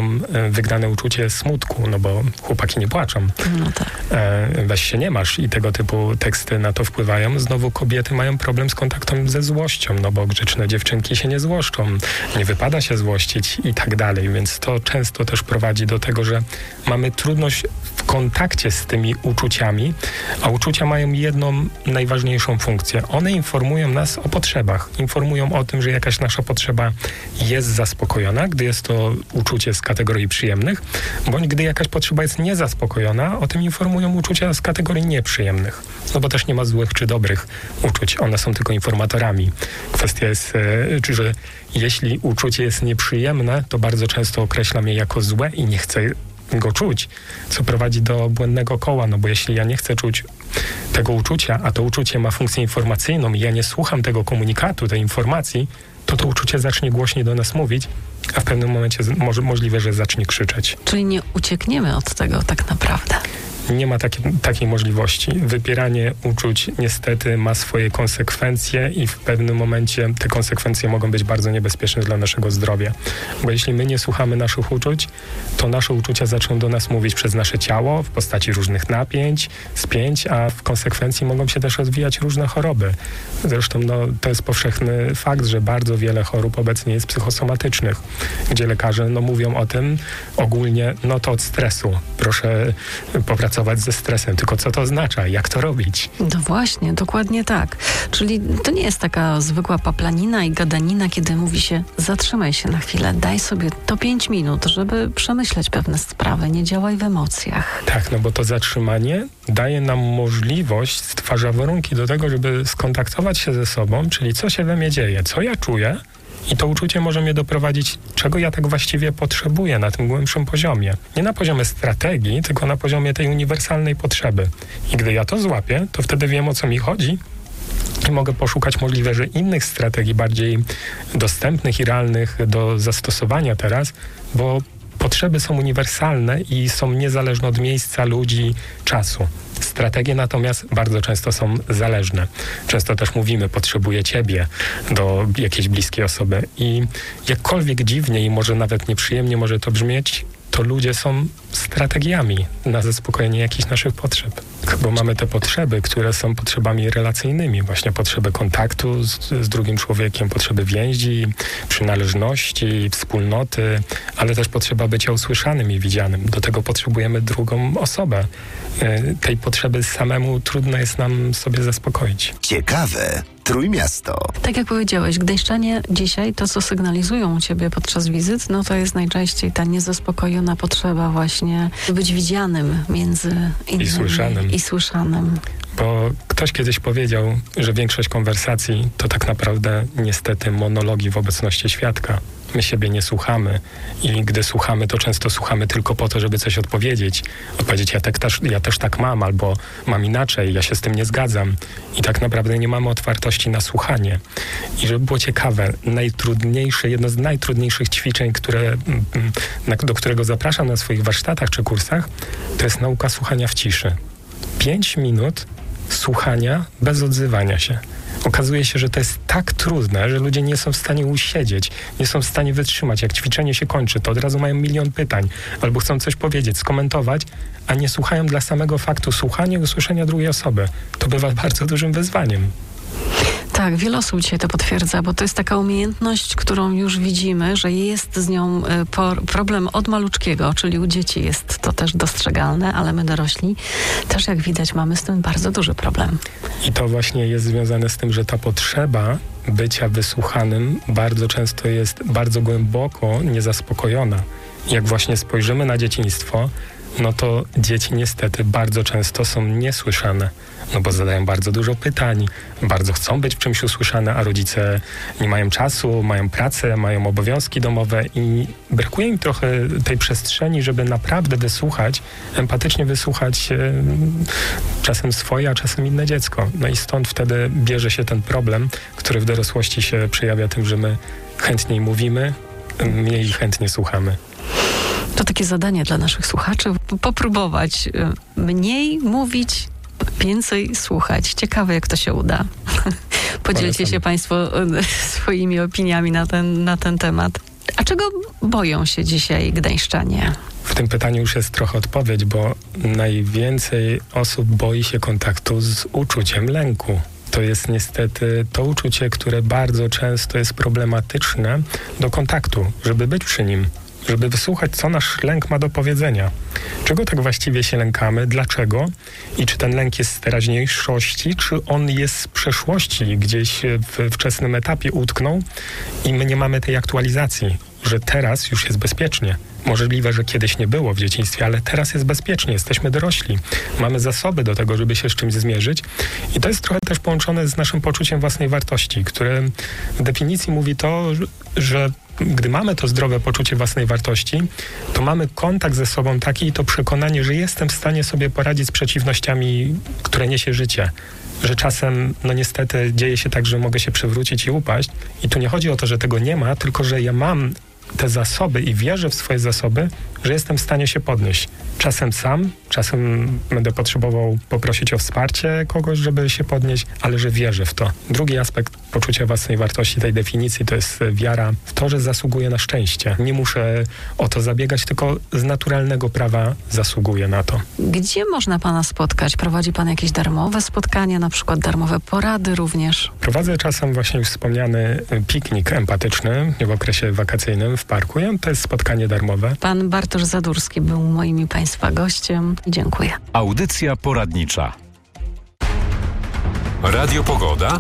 wygnane uczucie smutku, no bo chłopaki nie płaczą. No tak. Weź się nie masz i tego typu teksty na to wpływają. Znowu kobiety mają problem z kontaktem ze złością, no bo grzeczne dziewczynki się nie złoszczą, nie wypada się złościć i tak dalej, więc to często też prowadzi do tego, że mamy trudność w kontakcie z tymi uczuciami, a uczucia mają jedną najważniejszą funkcję. One informują nas o potrzebach. Informują o tym, że jakaś nasza potrzeba jest zaspokojona, gdy jest to uczucie z kategorii przyjemnych, bądź gdy jakaś potrzeba jest niezaspokojona, o tym informują uczucia z kategorii nieprzyjemnych. No bo też nie ma złych czy dobrych uczuć. One są tylko informatorami. Kwestia jest, że jeśli uczucie jest nieprzyjemne, to bardzo często określam je jako złe i nie chcę go czuć, co prowadzi do błędnego koła, no bo jeśli ja nie chcę czuć tego uczucia, a to uczucie ma funkcję informacyjną i ja nie słucham tego komunikatu, tej informacji, to uczucie zacznie głośniej do nas mówić, a w pewnym momencie możliwe, że zacznie krzyczeć. Czyli nie uciekniemy od tego tak naprawdę. Nie ma takiej możliwości. Wypieranie uczuć niestety ma swoje konsekwencje i w pewnym momencie te konsekwencje mogą być bardzo niebezpieczne dla naszego zdrowia. Bo jeśli my nie słuchamy naszych uczuć, to nasze uczucia zaczną do nas mówić przez nasze ciało w postaci różnych napięć, spięć, a w konsekwencji mogą się też rozwijać różne choroby. Zresztą to jest powszechny fakt, że bardzo wiele chorób obecnie jest psychosomatycznych, gdzie lekarze mówią o tym ogólnie, to od stresu. Proszę popracować ze stresem. Tylko co to oznacza? Jak to robić? No właśnie, dokładnie tak. Czyli to nie jest taka zwykła paplanina i gadanina, kiedy mówi się zatrzymaj się na chwilę, daj sobie to 5 minut, żeby przemyśleć pewne sprawy, nie działaj w emocjach. Tak, bo to zatrzymanie daje nam możliwość, stwarza warunki do tego, żeby skontaktować się ze sobą, czyli co się we mnie dzieje, co ja czuję, i to uczucie może mnie doprowadzić, czego ja tak właściwie potrzebuję na tym głębszym poziomie. Nie na poziomie strategii, tylko na poziomie tej uniwersalnej potrzeby. I gdy ja to złapię, to wtedy wiem, o co mi chodzi i mogę poszukać możliwe, że innych strategii bardziej dostępnych i realnych do zastosowania teraz, bo potrzeby są uniwersalne i są niezależne od miejsca, ludzi, czasu. Strategie natomiast bardzo często są zależne. Często też mówimy, potrzebuję ciebie do jakiejś bliskiej osoby i jakkolwiek dziwnie i może nawet nieprzyjemnie może to brzmieć, to ludzie są strategiami na zaspokojenie jakichś naszych potrzeb. Bo mamy te potrzeby, które są potrzebami relacyjnymi, właśnie potrzeby kontaktu z drugim człowiekiem, potrzeby więzi, przynależności, wspólnoty, ale też potrzeba bycia usłyszanym i widzianym. Do tego potrzebujemy drugą osobę. Tej potrzeby samemu trudno jest nam sobie zaspokoić. Ciekawe Trójmiasto. Tak jak powiedziałeś, gdańszczanie dzisiaj to, co sygnalizują u ciebie podczas wizyt, to jest najczęściej ta niezaspokojona potrzeba właśnie być widzianym między innymi i słyszanym. Bo ktoś kiedyś powiedział, że większość konwersacji to tak naprawdę niestety monologi w obecności świadka. My siebie nie słuchamy i gdy słuchamy, to często słuchamy tylko po to, żeby coś odpowiedzieć. Odpowiedzieć, ja też tak mam, albo mam inaczej, ja się z tym nie zgadzam. I tak naprawdę nie mamy otwartości na słuchanie. I żeby było ciekawe, jedno z najtrudniejszych ćwiczeń, do którego zapraszam na swoich warsztatach czy kursach, to jest nauka słuchania w ciszy. 5 minut słuchania bez odzywania się. Okazuje się, że to jest tak trudne, że ludzie nie są w stanie usiedzieć, nie są w stanie wytrzymać. Jak ćwiczenie się kończy, to od razu mają milion pytań, albo chcą coś powiedzieć, skomentować, a nie słuchają dla samego faktu słuchania i usłyszenia drugiej osoby. To bywa bardzo dużym wyzwaniem. Tak, wiele osób dzisiaj to potwierdza, bo to jest taka umiejętność, którą już widzimy, że jest z nią problem od maluczkiego, czyli u dzieci jest to też dostrzegalne, ale my dorośli też, jak widać, mamy z tym bardzo duży problem. I to właśnie jest związane z tym, że ta potrzeba bycia wysłuchanym bardzo często jest bardzo głęboko niezaspokojona. Jak właśnie spojrzymy na dzieciństwo, to dzieci niestety bardzo często są niesłyszane, bo zadają bardzo dużo pytań, bardzo chcą być w czymś usłyszane, a rodzice nie mają czasu, mają pracę, mają obowiązki domowe i brakuje im trochę tej przestrzeni, żeby naprawdę wysłuchać, empatycznie wysłuchać czasem swoje, a czasem inne dziecko. I stąd wtedy bierze się ten problem, który w dorosłości się przejawia tym, że my chętniej mówimy, mniej chętnie słuchamy. To takie zadanie dla naszych słuchaczy, popróbować mniej mówić więcej słuchać. Ciekawe, jak to się uda. Podzielcie się Państwo swoimi opiniami na ten temat. A czego boją się dzisiaj gdańszczanie? W tym pytaniu już jest trochę odpowiedź, bo najwięcej osób boi się kontaktu z uczuciem lęku. To jest niestety to uczucie, które bardzo często jest problematyczne do kontaktu, żeby być przy nim, żeby wysłuchać, co nasz lęk ma do powiedzenia. Czego tak właściwie się lękamy, dlaczego i czy ten lęk jest z teraźniejszości, czy on jest z przeszłości, gdzieś w wczesnym etapie utknął i my nie mamy tej aktualizacji, że teraz już jest bezpiecznie. Możliwe, że kiedyś nie było w dzieciństwie, ale teraz jest bezpiecznie, jesteśmy dorośli. Mamy zasoby do tego, żeby się z czymś zmierzyć. I to jest trochę też połączone z naszym poczuciem własnej wartości, które w definicji mówi to, że gdy mamy to zdrowe poczucie własnej wartości, to mamy kontakt ze sobą taki i to przekonanie, że jestem w stanie sobie poradzić z przeciwnościami, które niesie życie. Że czasem, no niestety, dzieje się tak, że mogę się przewrócić i upaść. I tu nie chodzi o to, że tego nie ma, tylko że ja mam te zasoby i wierzę w swoje zasoby, że jestem w stanie się podnieść. Czasem sam, czasem będę potrzebował poprosić o wsparcie kogoś, żeby się podnieść, ale że wierzę w to. Drugi aspekt poczucia własnej wartości, tej definicji, to jest wiara w to, że zasługuję na szczęście. Nie muszę o to zabiegać, tylko z naturalnego prawa zasługuję na to. Gdzie można Pana spotkać? Prowadzi Pan jakieś darmowe spotkania, na przykład darmowe porady również? Prowadzę czasem właśnie już wspomniany piknik empatyczny w okresie wakacyjnym w parku. To jest spotkanie darmowe. Pan Bartosz Zadurski był moim i Państwa gościem. Dziękuję. Audycja poradnicza. Radio Pogoda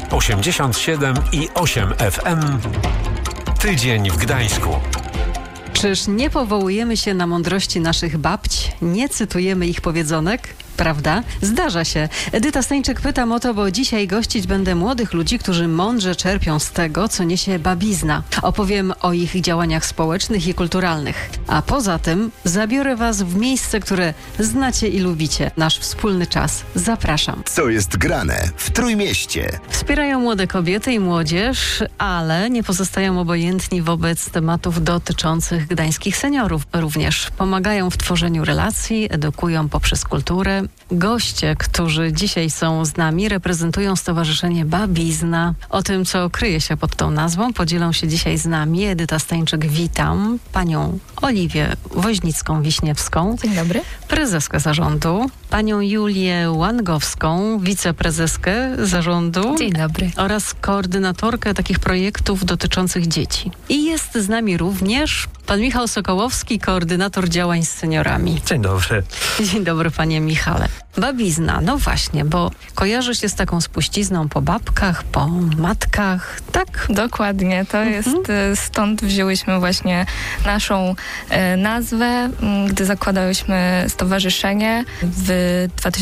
87,8 FM. Tydzień w Gdańsku. Czyż nie powołujemy się na mądrości naszych babć? Nie cytujemy ich powiedzonek? Prawda? Zdarza się. Edyta Stańczyk pytam o to, bo dzisiaj gościć będę młodych ludzi, którzy mądrze czerpią z tego, co niesie babizna. Opowiem o ich działaniach społecznych i kulturalnych. A poza tym zabiorę Was w miejsce, które znacie i lubicie. Nasz wspólny czas. Zapraszam. Co jest grane w Trójmieście? Wspierają młode kobiety i młodzież, ale nie pozostają obojętni wobec tematów dotyczących gdańskich seniorów. Również pomagają w tworzeniu relacji, edukują poprzez kulturę. Goście, którzy dzisiaj są z nami, reprezentują Stowarzyszenie Babizna. O tym, co kryje się pod tą nazwą, podzielą się dzisiaj z nami Edyta Stańczyk, witam. Panią Oliwię Woźnicką-Wiśniewską. Dzień dobry. Prezeskę zarządu. Panią Julię Łangowską, wiceprezeskę zarządu. Dzień dobry. Oraz koordynatorkę takich projektów dotyczących dzieci. I jest z nami również pan Michał Sokołowski, koordynator działań z seniorami. Dzień dobry. Dzień dobry, panie Michale. Babizna, no właśnie, bo kojarzy się z taką spuścizną po babkach, po matkach, tak? Dokładnie, to jest, stąd wzięłyśmy właśnie naszą nazwę, gdy zakładałyśmy stowarzyszenie w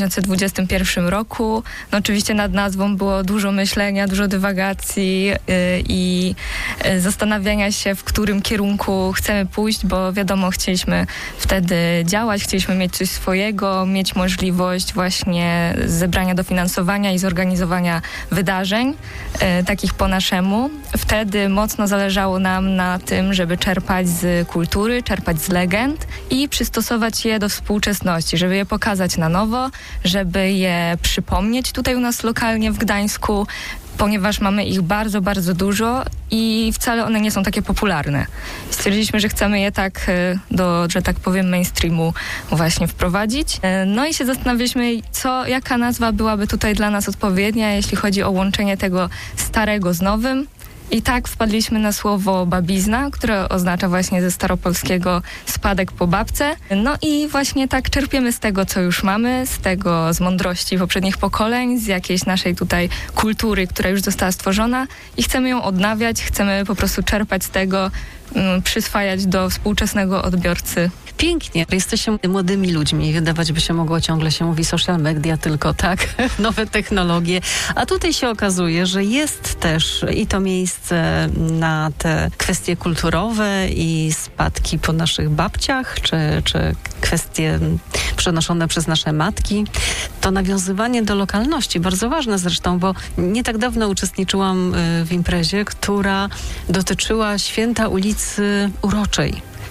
2021 roku. No oczywiście nad nazwą było dużo myślenia, dużo dywagacji i zastanawiania się, w którym kierunku chcemy pójść, bo wiadomo, chcieliśmy wtedy działać, chcieliśmy mieć coś swojego, mieć możliwość właśnie zebrania dofinansowania i zorganizowania wydarzeń, takich po naszemu. Wtedy mocno zależało nam na tym, żeby czerpać z kultury, czerpać z legend i przystosować je do współczesności, żeby je pokazać na nowo, żeby je przypomnieć tutaj u nas lokalnie w Gdańsku, ponieważ mamy ich bardzo, bardzo dużo i wcale one nie są takie popularne. Stwierdziliśmy, że chcemy je tak do, że tak powiem, mainstreamu właśnie wprowadzić. No i się zastanawialiśmy, jaka nazwa byłaby tutaj dla nas odpowiednia, jeśli chodzi o łączenie tego starego z nowym. I tak wpadliśmy na słowo babizna, które oznacza właśnie ze staropolskiego spadek po babce. No i właśnie tak czerpiemy z tego, co już mamy, z mądrości poprzednich pokoleń, z jakiejś naszej tutaj kultury, która już została stworzona i chcemy ją odnawiać, chcemy po prostu czerpać z tego, przyswajać do współczesnego odbiorcy. Pięknie. Jesteście młodymi ludźmi. Wydawać by się mogło, ciągle się mówi social media, tylko tak, nowe technologie. A tutaj się okazuje, że jest też i to miejsce na te kwestie kulturowe i spadki po naszych babciach, czy kwestie przenoszone przez nasze matki. To nawiązywanie do lokalności, bardzo ważne zresztą, bo nie tak dawno uczestniczyłam w imprezie, która dotyczyła święta ulicy Uroczej.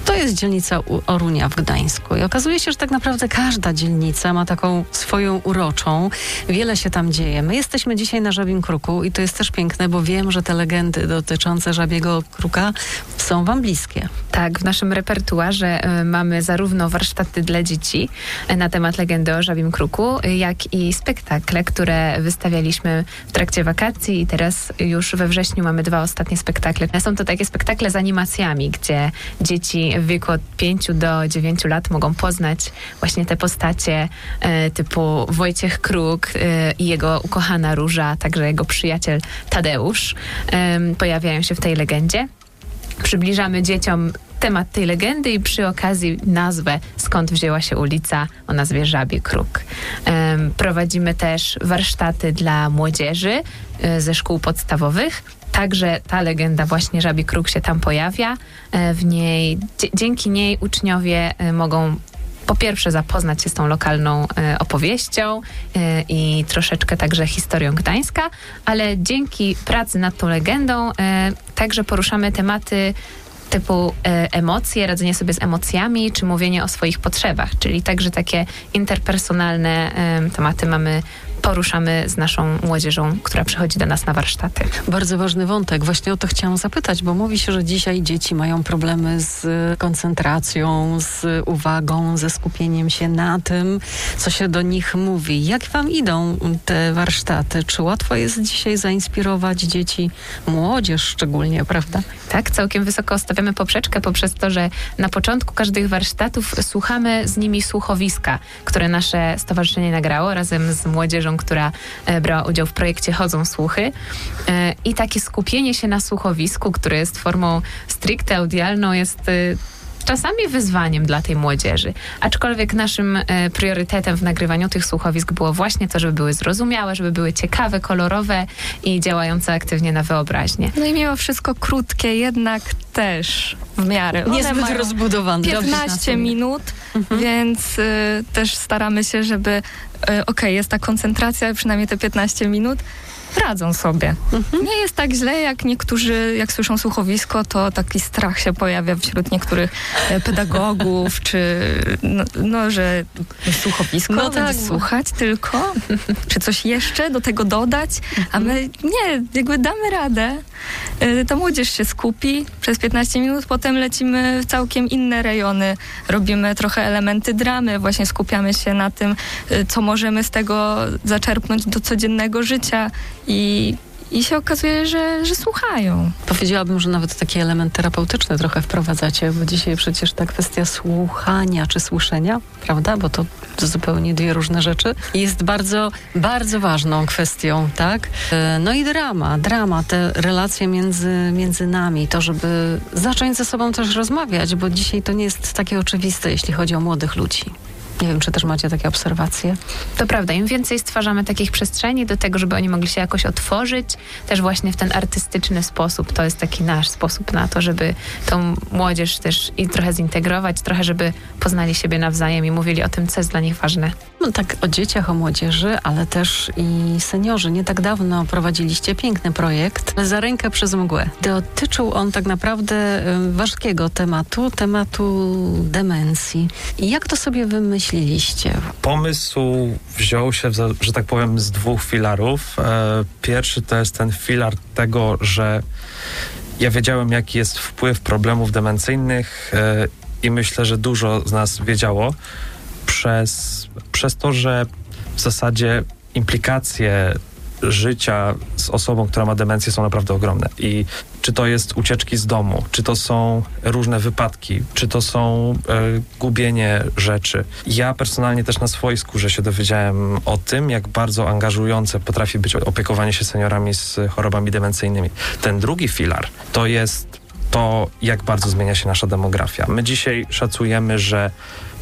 To jest dzielnica Orunia w Gdańsku i okazuje się, że tak naprawdę każda dzielnica ma taką swoją uroczą. Wiele się tam dzieje. My jesteśmy dzisiaj na Żabim Kruku i to jest też piękne, bo wiem, że te legendy dotyczące Żabiego Kruka są wam bliskie. Tak, w naszym repertuarze mamy zarówno warsztaty dla dzieci na temat legendy o Żabim Kruku, jak i spektakle, które wystawialiśmy w trakcie wakacji i teraz już we wrześniu mamy 2 ostatnie spektakle. Są to takie spektakle z animacjami, gdzie dzieci w wieku od 5 do 9 lat mogą poznać właśnie te postacie typu Wojciech Kruk i jego ukochana Róża, także jego przyjaciel Tadeusz pojawiają się w tej legendzie. Przybliżamy dzieciom temat tej legendy i przy okazji nazwę, skąd wzięła się ulica o nazwie Żabi Kruk. Prowadzimy też warsztaty dla młodzieży ze szkół podstawowych. Także ta legenda właśnie Żabi Kruk się tam pojawia. W niej, dzięki niej uczniowie mogą po pierwsze zapoznać się z tą lokalną opowieścią i troszeczkę także historią Gdańska, ale dzięki pracy nad tą legendą także poruszamy tematy typu emocje, radzenie sobie z emocjami, czy mówienie o swoich potrzebach, czyli także takie interpersonalne tematy poruszamy z naszą młodzieżą, która przychodzi do nas na warsztaty. Bardzo ważny wątek. Właśnie o to chciałam zapytać, bo mówi się, że dzisiaj dzieci mają problemy z koncentracją, z uwagą, ze skupieniem się na tym, co się do nich mówi. Jak wam idą te warsztaty? Czy łatwo jest dzisiaj zainspirować dzieci, młodzież szczególnie, prawda? Tak, całkiem wysoko stawiamy poprzeczkę poprzez to, że na początku każdych warsztatów słuchamy z nimi słuchowiska, które nasze stowarzyszenie nagrało razem z młodzieżą, która brała udział w projekcie Chodzą Słuchy. I takie skupienie się na słuchowisku, które jest formą stricte audialną, jest czasami wyzwaniem dla tej młodzieży. Aczkolwiek naszym priorytetem w nagrywaniu tych słuchowisk było właśnie to, żeby były zrozumiałe, żeby były ciekawe, kolorowe i działające aktywnie na wyobraźnię. No i mimo wszystko krótkie, jednak też w miarę. Niezbyt rozbudowane. 15 minut, więc też staramy się, żeby jest ta koncentracja, przynajmniej te 15 minut, radzą sobie. Nie jest tak źle, jak niektórzy, jak słyszą słuchowisko, to taki strach się pojawia wśród niektórych pedagogów, czy że słuchowisko będzie słuchać tylko, czy coś jeszcze do tego dodać, a my nie, jakby damy radę. Ta młodzież się skupi przez 15 minut, potem lecimy w całkiem inne rejony, robimy trochę elementy dramy, właśnie skupiamy się na tym, co możemy z tego zaczerpnąć do codziennego życia i się okazuje, że słuchają. Powiedziałabym, że nawet taki element terapeutyczny trochę wprowadzacie, bo dzisiaj przecież ta kwestia słuchania czy słyszenia, prawda, bo to zupełnie 2 różne rzeczy, jest bardzo, bardzo ważną kwestią, tak? No i drama, te relacje między nami, to, żeby zacząć ze sobą też rozmawiać, bo dzisiaj to nie jest takie oczywiste, jeśli chodzi o młodych ludzi. Nie wiem, czy też macie takie obserwacje? To prawda, im więcej stwarzamy takich przestrzeni do tego, żeby oni mogli się jakoś otworzyć, też właśnie w ten artystyczny sposób. To jest taki nasz sposób na to, żeby tą młodzież też i trochę zintegrować, trochę żeby poznali siebie nawzajem i mówili o tym, co jest dla nich ważne. No tak, o dzieciach, o młodzieży, ale też i seniorzy. Nie tak dawno prowadziliście piękny projekt Za rękę przez mgłę. Dotyczył on tak naprawdę ważkiego tematu demencji. I jak to sobie wymyśliliście? Pomysł wziął się, że tak powiem, z 2 filarów. Pierwszy to jest ten filar tego, że ja wiedziałem, jaki jest wpływ problemów demencyjnych i myślę, że dużo z nas wiedziało przez to, że w zasadzie implikacje życia z osobą, która ma demencję, są naprawdę ogromne. I czy to jest ucieczki z domu, czy to są różne wypadki, czy to są gubienie rzeczy. Ja personalnie też na swojej skórze się dowiedziałem o tym, jak bardzo angażujące potrafi być opiekowanie się seniorami z chorobami demencyjnymi. Ten drugi filar to jest to, jak bardzo zmienia się nasza demografia. My dzisiaj szacujemy, że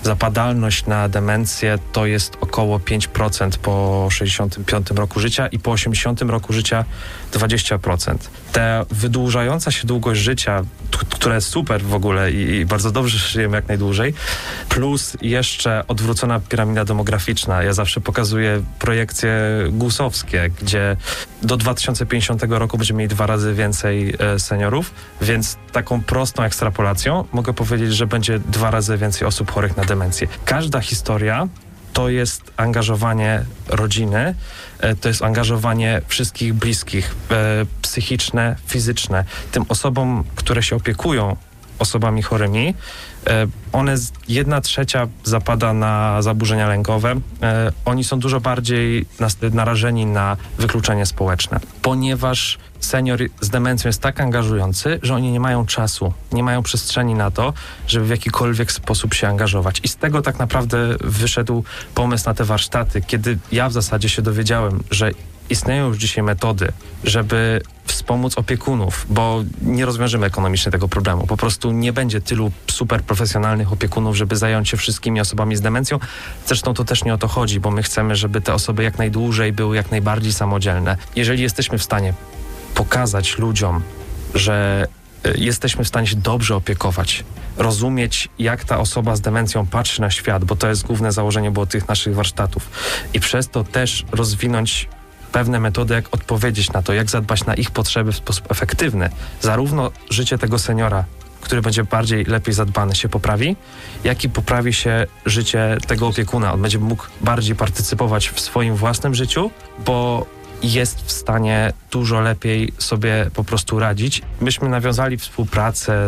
zapadalność na demencję to jest około 5% po 65 roku życia i po 80 roku życia 20%. Ta wydłużająca się długość życia, która jest super w ogóle i bardzo dobrze, że żyjemy jak najdłużej, plus jeszcze odwrócona piramida demograficzna. Ja zawsze pokazuję projekcje GUS-owskie, gdzie do 2050 roku będziemy mieli 2 razy więcej seniorów, więc taką prostą ekstrapolacją mogę powiedzieć, że będzie 2 razy więcej osób chorych na demencję. Każda historia to jest angażowanie rodziny, to jest angażowanie wszystkich bliskich, psychiczne, fizyczne. Tym osobom, które się opiekują osobami chorymi, one 1/3 zapada na zaburzenia lękowe. Oni są dużo bardziej narażeni na wykluczenie społeczne, ponieważ senior z demencją jest tak angażujący, że oni nie mają czasu, nie mają przestrzeni na to, żeby w jakikolwiek sposób się angażować. I z tego tak naprawdę wyszedł pomysł na te warsztaty, kiedy ja w zasadzie się dowiedziałem, że istnieją już dzisiaj metody, żeby wspomóc opiekunów, bo nie rozwiążemy ekonomicznie tego problemu. Po prostu nie będzie tylu super profesjonalnych opiekunów, żeby zająć się wszystkimi osobami z demencją. Zresztą to też nie o to chodzi, bo my chcemy, żeby te osoby jak najdłużej były jak najbardziej samodzielne. Jeżeli jesteśmy w stanie pokazać ludziom, że jesteśmy w stanie się dobrze opiekować, rozumieć, jak ta osoba z demencją patrzy na świat, bo to jest główne założenie było tych naszych warsztatów i przez to też rozwinąć pewne metody, jak odpowiedzieć na to, jak zadbać na ich potrzeby w sposób efektywny. Zarówno życie tego seniora, który będzie lepiej zadbany, się poprawi, jak i poprawi się życie tego opiekuna. On będzie mógł bardziej partycypować w swoim własnym życiu, bo jest w stanie dużo lepiej sobie po prostu radzić. Myśmy nawiązali współpracę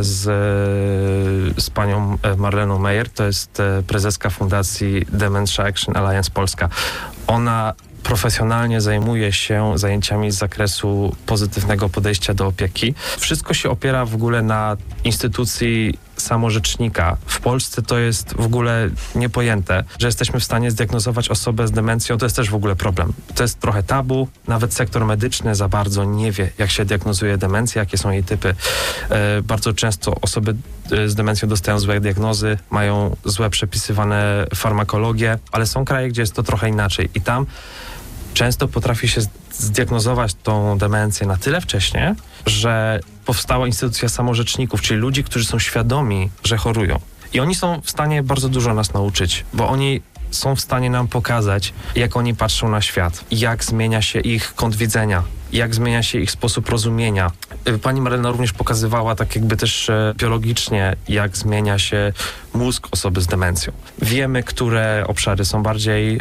z panią Marleną Meyer, to jest prezeska fundacji Dementia Action Alliance Polska. Ona profesjonalnie zajmuje się zajęciami z zakresu pozytywnego podejścia do opieki. Wszystko się opiera w ogóle na instytucji samorzecznika. W Polsce to jest w ogóle niepojęte, że jesteśmy w stanie zdiagnozować osobę z demencją. To jest też w ogóle problem. To jest trochę tabu. Nawet sektor medyczny za bardzo nie wie, jak się diagnozuje demencję, jakie są jej typy. Bardzo często osoby z demencją dostają złe diagnozy, mają złe przepisywane farmakologie, ale są kraje, gdzie jest to trochę inaczej. I tam często potrafi się zdiagnozować tą demencję na tyle wcześnie, że powstała instytucja samorzeczników, czyli ludzi, którzy są świadomi, że chorują. I oni są w stanie bardzo dużo nas nauczyć, bo oni są w stanie nam pokazać, jak oni patrzą na świat, jak zmienia się ich kąt widzenia, jak zmienia się ich sposób rozumienia. Pani Marlena również pokazywała tak jakby też biologicznie, jak zmienia się mózg osoby z demencją. Wiemy, które obszary są bardziej,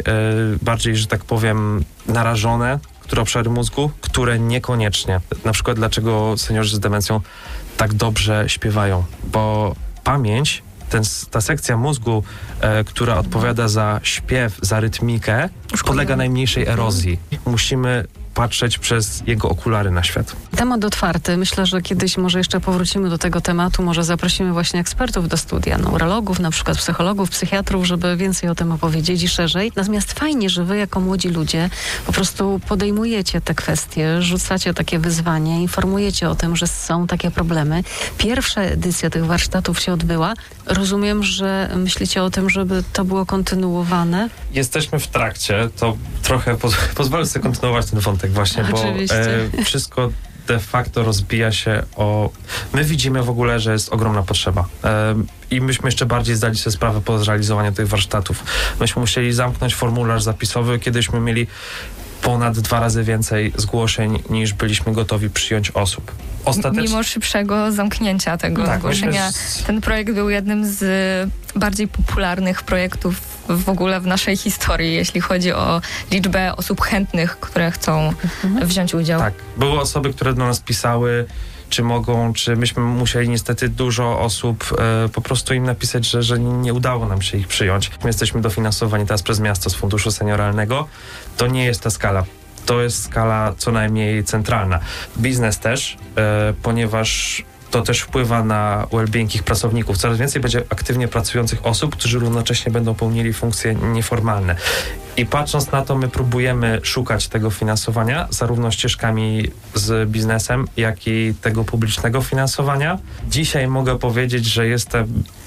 że tak powiem, narażone, które obszary mózgu, które niekoniecznie. Na przykład dlaczego seniorzy z demencją tak dobrze śpiewają, bo pamięć, ta sekcja mózgu, która odpowiada za śpiew, za rytmikę, podlega najmniejszej erozji. Musimy patrzeć przez jego okulary na świat. Temat otwarty. Myślę, że kiedyś może jeszcze powrócimy do tego tematu. Może zaprosimy właśnie ekspertów do studia, neurologów, na przykład psychologów, psychiatrów, żeby więcej o tym opowiedzieć i szerzej. Natomiast fajnie, że wy jako młodzi ludzie po prostu podejmujecie te kwestie, rzucacie takie wyzwanie, informujecie o tym, że są takie problemy. Pierwsza edycja tych warsztatów się odbyła. Rozumiem, że myślicie o tym, żeby to było kontynuowane? Jesteśmy w trakcie. To trochę pozwolę sobie kontynuować ten wątek właśnie, oczywiście, bo wszystko de facto rozbija się o... My widzimy w ogóle, że jest ogromna potrzeba. I myśmy jeszcze bardziej zdali sobie sprawę po zrealizowaniu tych warsztatów. Myśmy musieli zamknąć formularz zapisowy, kiedyśmy mieli ponad 2 razy więcej zgłoszeń, niż byliśmy gotowi przyjąć osób. Mimo szybszego zamknięcia tego zgłoszenia, ten projekt był jednym z bardziej popularnych projektów w ogóle w naszej historii, jeśli chodzi o liczbę osób chętnych, które chcą wziąć udział. Tak, były osoby, które do nas pisały, czy mogą, czy myśmy musieli niestety dużo osób po prostu im napisać, że nie udało nam się ich przyjąć. My jesteśmy dofinansowani teraz przez miasto z funduszu senioralnego. To nie jest ta skala. To jest skala co najmniej centralna. Biznes też, ponieważ to też wpływa na well-being ich pracowników. Coraz więcej będzie aktywnie pracujących osób, którzy równocześnie będą pełnili funkcje nieformalne. I patrząc na to, my próbujemy szukać tego finansowania, zarówno ścieżkami z biznesem, jak i tego publicznego finansowania. Dzisiaj mogę powiedzieć, że jestem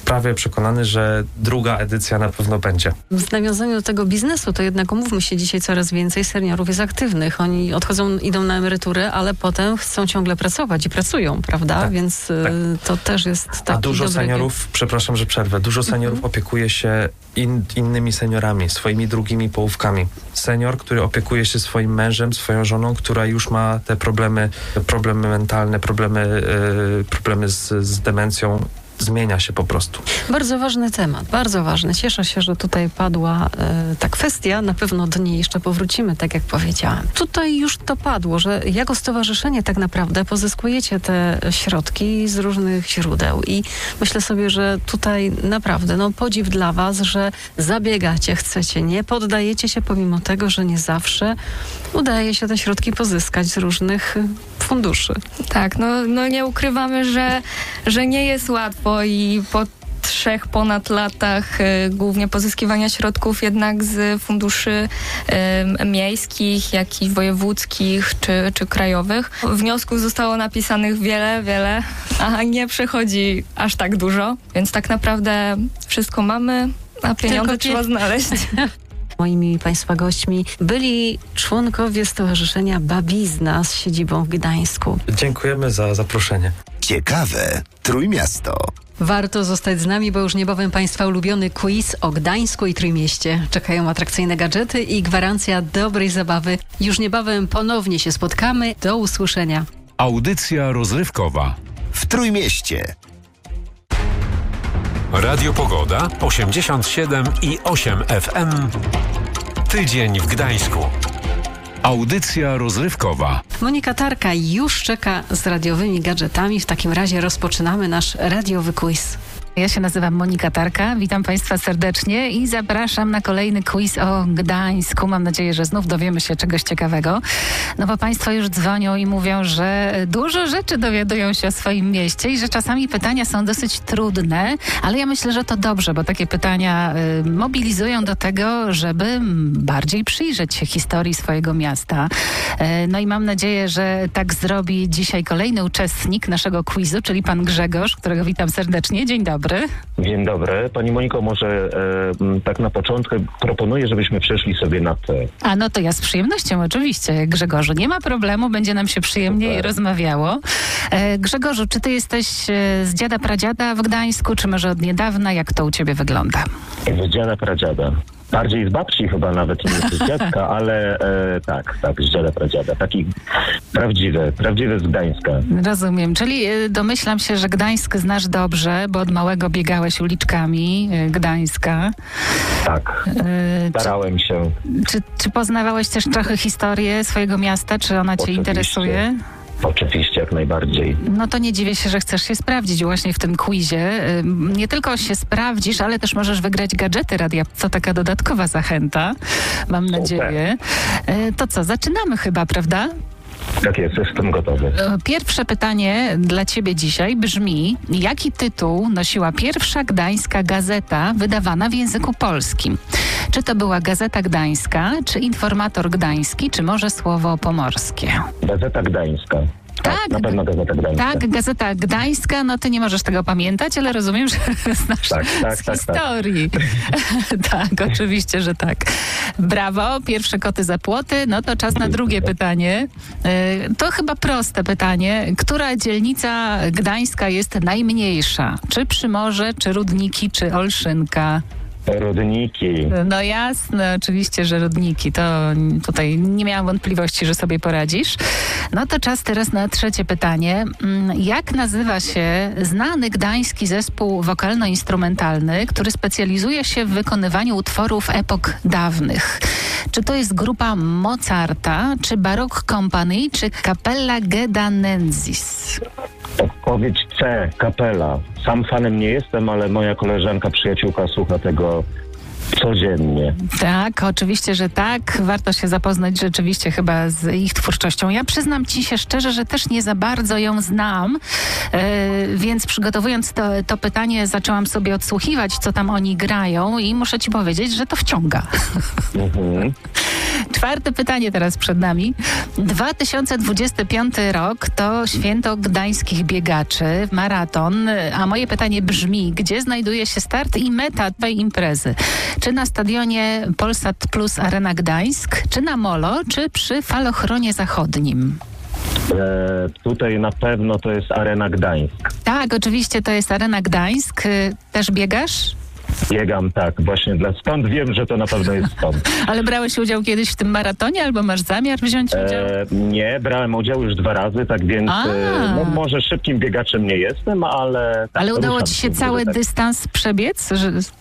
prawie przekonany, że druga edycja na pewno będzie. W nawiązaniu do tego biznesu, to jednak umówmy się, dzisiaj coraz więcej seniorów jest aktywnych. Oni idą na emeryturę, ale potem chcą ciągle pracować i pracują, prawda? Tak, więc to też jest taki A dużo dobry... seniorów, przepraszam, że przerwę, dużo seniorów opiekuje się innymi seniorami, swoimi drugimi połówkami. Senior, który opiekuje się swoim mężem, swoją żoną, która już ma te problemy mentalne, problemy z demencją, zmienia się po prostu. Bardzo ważny temat, bardzo ważny. Cieszę się, że tutaj padła ta kwestia. Na pewno do niej jeszcze powrócimy, tak jak powiedziałam. Tutaj już to padło, że jako stowarzyszenie tak naprawdę pozyskujecie te środki z różnych źródeł i myślę sobie, że tutaj naprawdę podziw dla was, że zabiegacie, chcecie, nie poddajecie się pomimo tego, że nie zawsze udaje się te środki pozyskać z różnych funduszy. Tak, nie ukrywamy, że nie jest łatwo i po 3 ponad latach głównie pozyskiwania środków jednak z funduszy miejskich, jak i wojewódzkich czy krajowych. Wniosków zostało napisanych wiele, a nie przechodzi aż tak dużo, więc tak naprawdę wszystko mamy, a pieniądze trzeba znaleźć. Moimi Państwa gośćmi byli członkowie Stowarzyszenia Babizna z siedzibą w Gdańsku. Dziękujemy za zaproszenie. Ciekawe Trójmiasto. Warto zostać z nami, bo już niebawem Państwa ulubiony quiz o Gdańsku i Trójmieście. Czekają atrakcyjne gadżety i gwarancja dobrej zabawy. Już niebawem ponownie się spotkamy. Do usłyszenia. Audycja rozrywkowa w Trójmieście. Radio Pogoda 87,8 FM. Tydzień w Gdańsku. Audycja rozrywkowa. Monika Tarka już czeka z radiowymi gadżetami. W takim razie rozpoczynamy nasz radiowy quiz. Ja się nazywam Monika Tarka, witam Państwa serdecznie i zapraszam na kolejny quiz o Gdańsku. Mam nadzieję, że znów dowiemy się czegoś ciekawego. No bo Państwo już dzwonią i mówią, że dużo rzeczy dowiadują się o swoim mieście i że czasami pytania są dosyć trudne, ale ja myślę, że to dobrze, bo takie pytania mobilizują do tego, żeby bardziej przyjrzeć się historii swojego miasta. No i mam nadzieję, że tak zrobi dzisiaj kolejny uczestnik naszego quizu, czyli pan Grzegorz, którego witam serdecznie. Dzień dobry. Dzień dobry. Pani Moniko, może tak na początku proponuję, żebyśmy przeszli sobie na ty. A no to ja z przyjemnością, oczywiście, Grzegorzu. Nie ma problemu, będzie nam się przyjemniej rozmawiało. Grzegorzu, czy ty jesteś z dziada pradziada w Gdańsku, czy może od niedawna? Jak to u ciebie wygląda? Z dziada pradziada. Bardziej z babci chyba nawet niż z dziadka, ale tak, z dziada pradziada. Taki prawdziwy z Gdańska. Rozumiem, czyli domyślam się, że Gdańsk znasz dobrze, bo od małego biegałeś uliczkami Gdańska. Tak, starałem się. Czy poznawałeś też trochę historię swojego miasta? Czy ona cię interesuje? Oczywiście, jak najbardziej. No to nie dziwię się, że chcesz się sprawdzić właśnie w tym quizie. Nie tylko się sprawdzisz, ale też możesz wygrać gadżety radia. To taka dodatkowa zachęta, mam nadzieję. To co, zaczynamy chyba, prawda? Tak jest, jestem gotowy. Pierwsze pytanie dla ciebie dzisiaj brzmi: jaki tytuł nosiła pierwsza gdańska gazeta wydawana w języku polskim? Czy to była Gazeta Gdańska, czy Informator Gdański, czy może Słowo Pomorskie? Gazeta Gdańska. Tak, na pewno Gazeta Gdańska. Tak, Gazeta Gdańska, no ty nie możesz tego pamiętać, ale rozumiem, że znasz z historii. Tak, oczywiście, że tak. Brawo, pierwsze koty za płoty. No to czas na drugie pytanie. To chyba proste pytanie. Która dzielnica gdańska jest najmniejsza? Czy Przymorze, czy Rudniki, czy Olszynka? Rudniki. No jasne, oczywiście, że Rudniki. To tutaj nie miałam wątpliwości, że sobie poradzisz. No to czas teraz na trzecie pytanie. Jak nazywa się znany gdański zespół wokalno-instrumentalny, który specjalizuje się w wykonywaniu utworów epok dawnych? Czy to jest grupa Mozarta, czy Baroque Company, czy Capella Gedanensis? Odpowiedź C, kapela. Sam fanem nie jestem, ale moja koleżanka, przyjaciółka słucha tego codziennie. Tak, oczywiście, że tak. Warto się zapoznać rzeczywiście chyba z ich twórczością. Ja przyznam ci się szczerze, że też nie za bardzo ją znam, więc przygotowując to pytanie zaczęłam sobie odsłuchiwać, co tam oni grają i muszę ci powiedzieć, że to wciąga. Czwarte pytanie teraz przed nami. 2025 rok to święto gdańskich biegaczy, maraton. A moje pytanie brzmi, gdzie znajduje się start i meta tej imprezy? Czy na stadionie Polsat Plus Arena Gdańsk, czy na Molo, czy przy Falochronie Zachodnim? Tutaj na pewno to jest Arena Gdańsk. Tak, oczywiście to jest Arena Gdańsk. Też biegasz? Biegam, tak, właśnie stąd wiem, że to na pewno jest stąd. Ale brałeś udział kiedyś w tym maratonie, albo masz zamiar wziąć udział? Nie, brałem udział już 2 razy, tak więc może szybkim biegaczem nie jestem, ale... Tak, ale udało ci się cały dystans przebiec?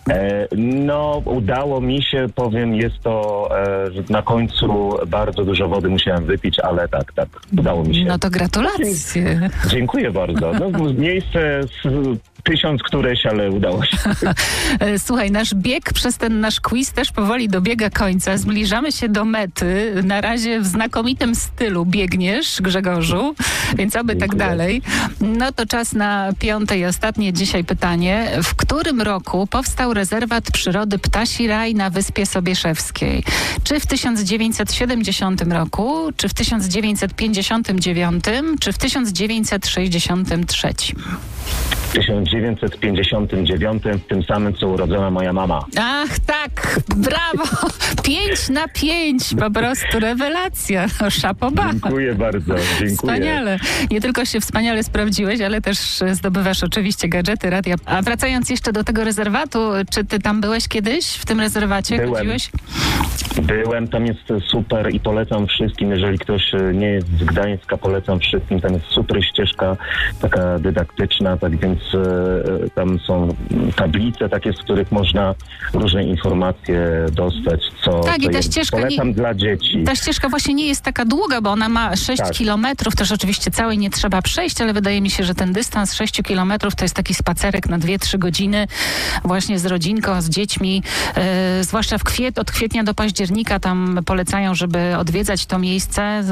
Udało mi się, powiem, jest to, że na końcu bardzo dużo wody musiałem wypić, ale tak, udało mi się. No to gratulacje. Dziękuję bardzo. Miejsce 1000 któreś, ale udało się. Słuchaj, nasz bieg przez ten nasz quiz też powoli dobiega końca. Zbliżamy się do mety. Na razie w znakomitym stylu biegniesz, Grzegorzu, więc oby tak dalej. No to czas na 5. i ostatnie dzisiaj pytanie. W którym roku powstał rezerwat przyrody Ptasi Raj na Wyspie Sobieszewskiej? Czy w 1970 roku, czy w 1959, czy w 1963? W 1959, w tym samym, co urodzona moja mama. Ach, tak, brawo! 5 na 5, po prostu rewelacja. Szapoba. Dziękuję bardzo, dziękuję. Wspaniale. Nie tylko się wspaniale sprawdziłeś, ale też zdobywasz oczywiście gadżety, radia. A wracając jeszcze do tego rezerwatu, czy ty tam byłeś kiedyś w tym rezerwacie? Byłem, tam jest super i polecam wszystkim, jeżeli ktoś nie jest z Gdańska, polecam wszystkim, tam jest super ścieżka, taka dydaktyczna, tak więc tam są tablice takie, z których można różne informacje dostać, co i ta ścieżka polecam dla dzieci. Ta ścieżka właśnie nie jest taka długa, bo ona ma 6 kilometrów, też oczywiście całej nie trzeba przejść, ale wydaje mi się, że ten dystans 6 kilometrów to jest taki spacerek na 2-3 godziny właśnie z rodzinką, z dziećmi, zwłaszcza od kwietnia do października tam polecają, żeby odwiedzać to miejsce.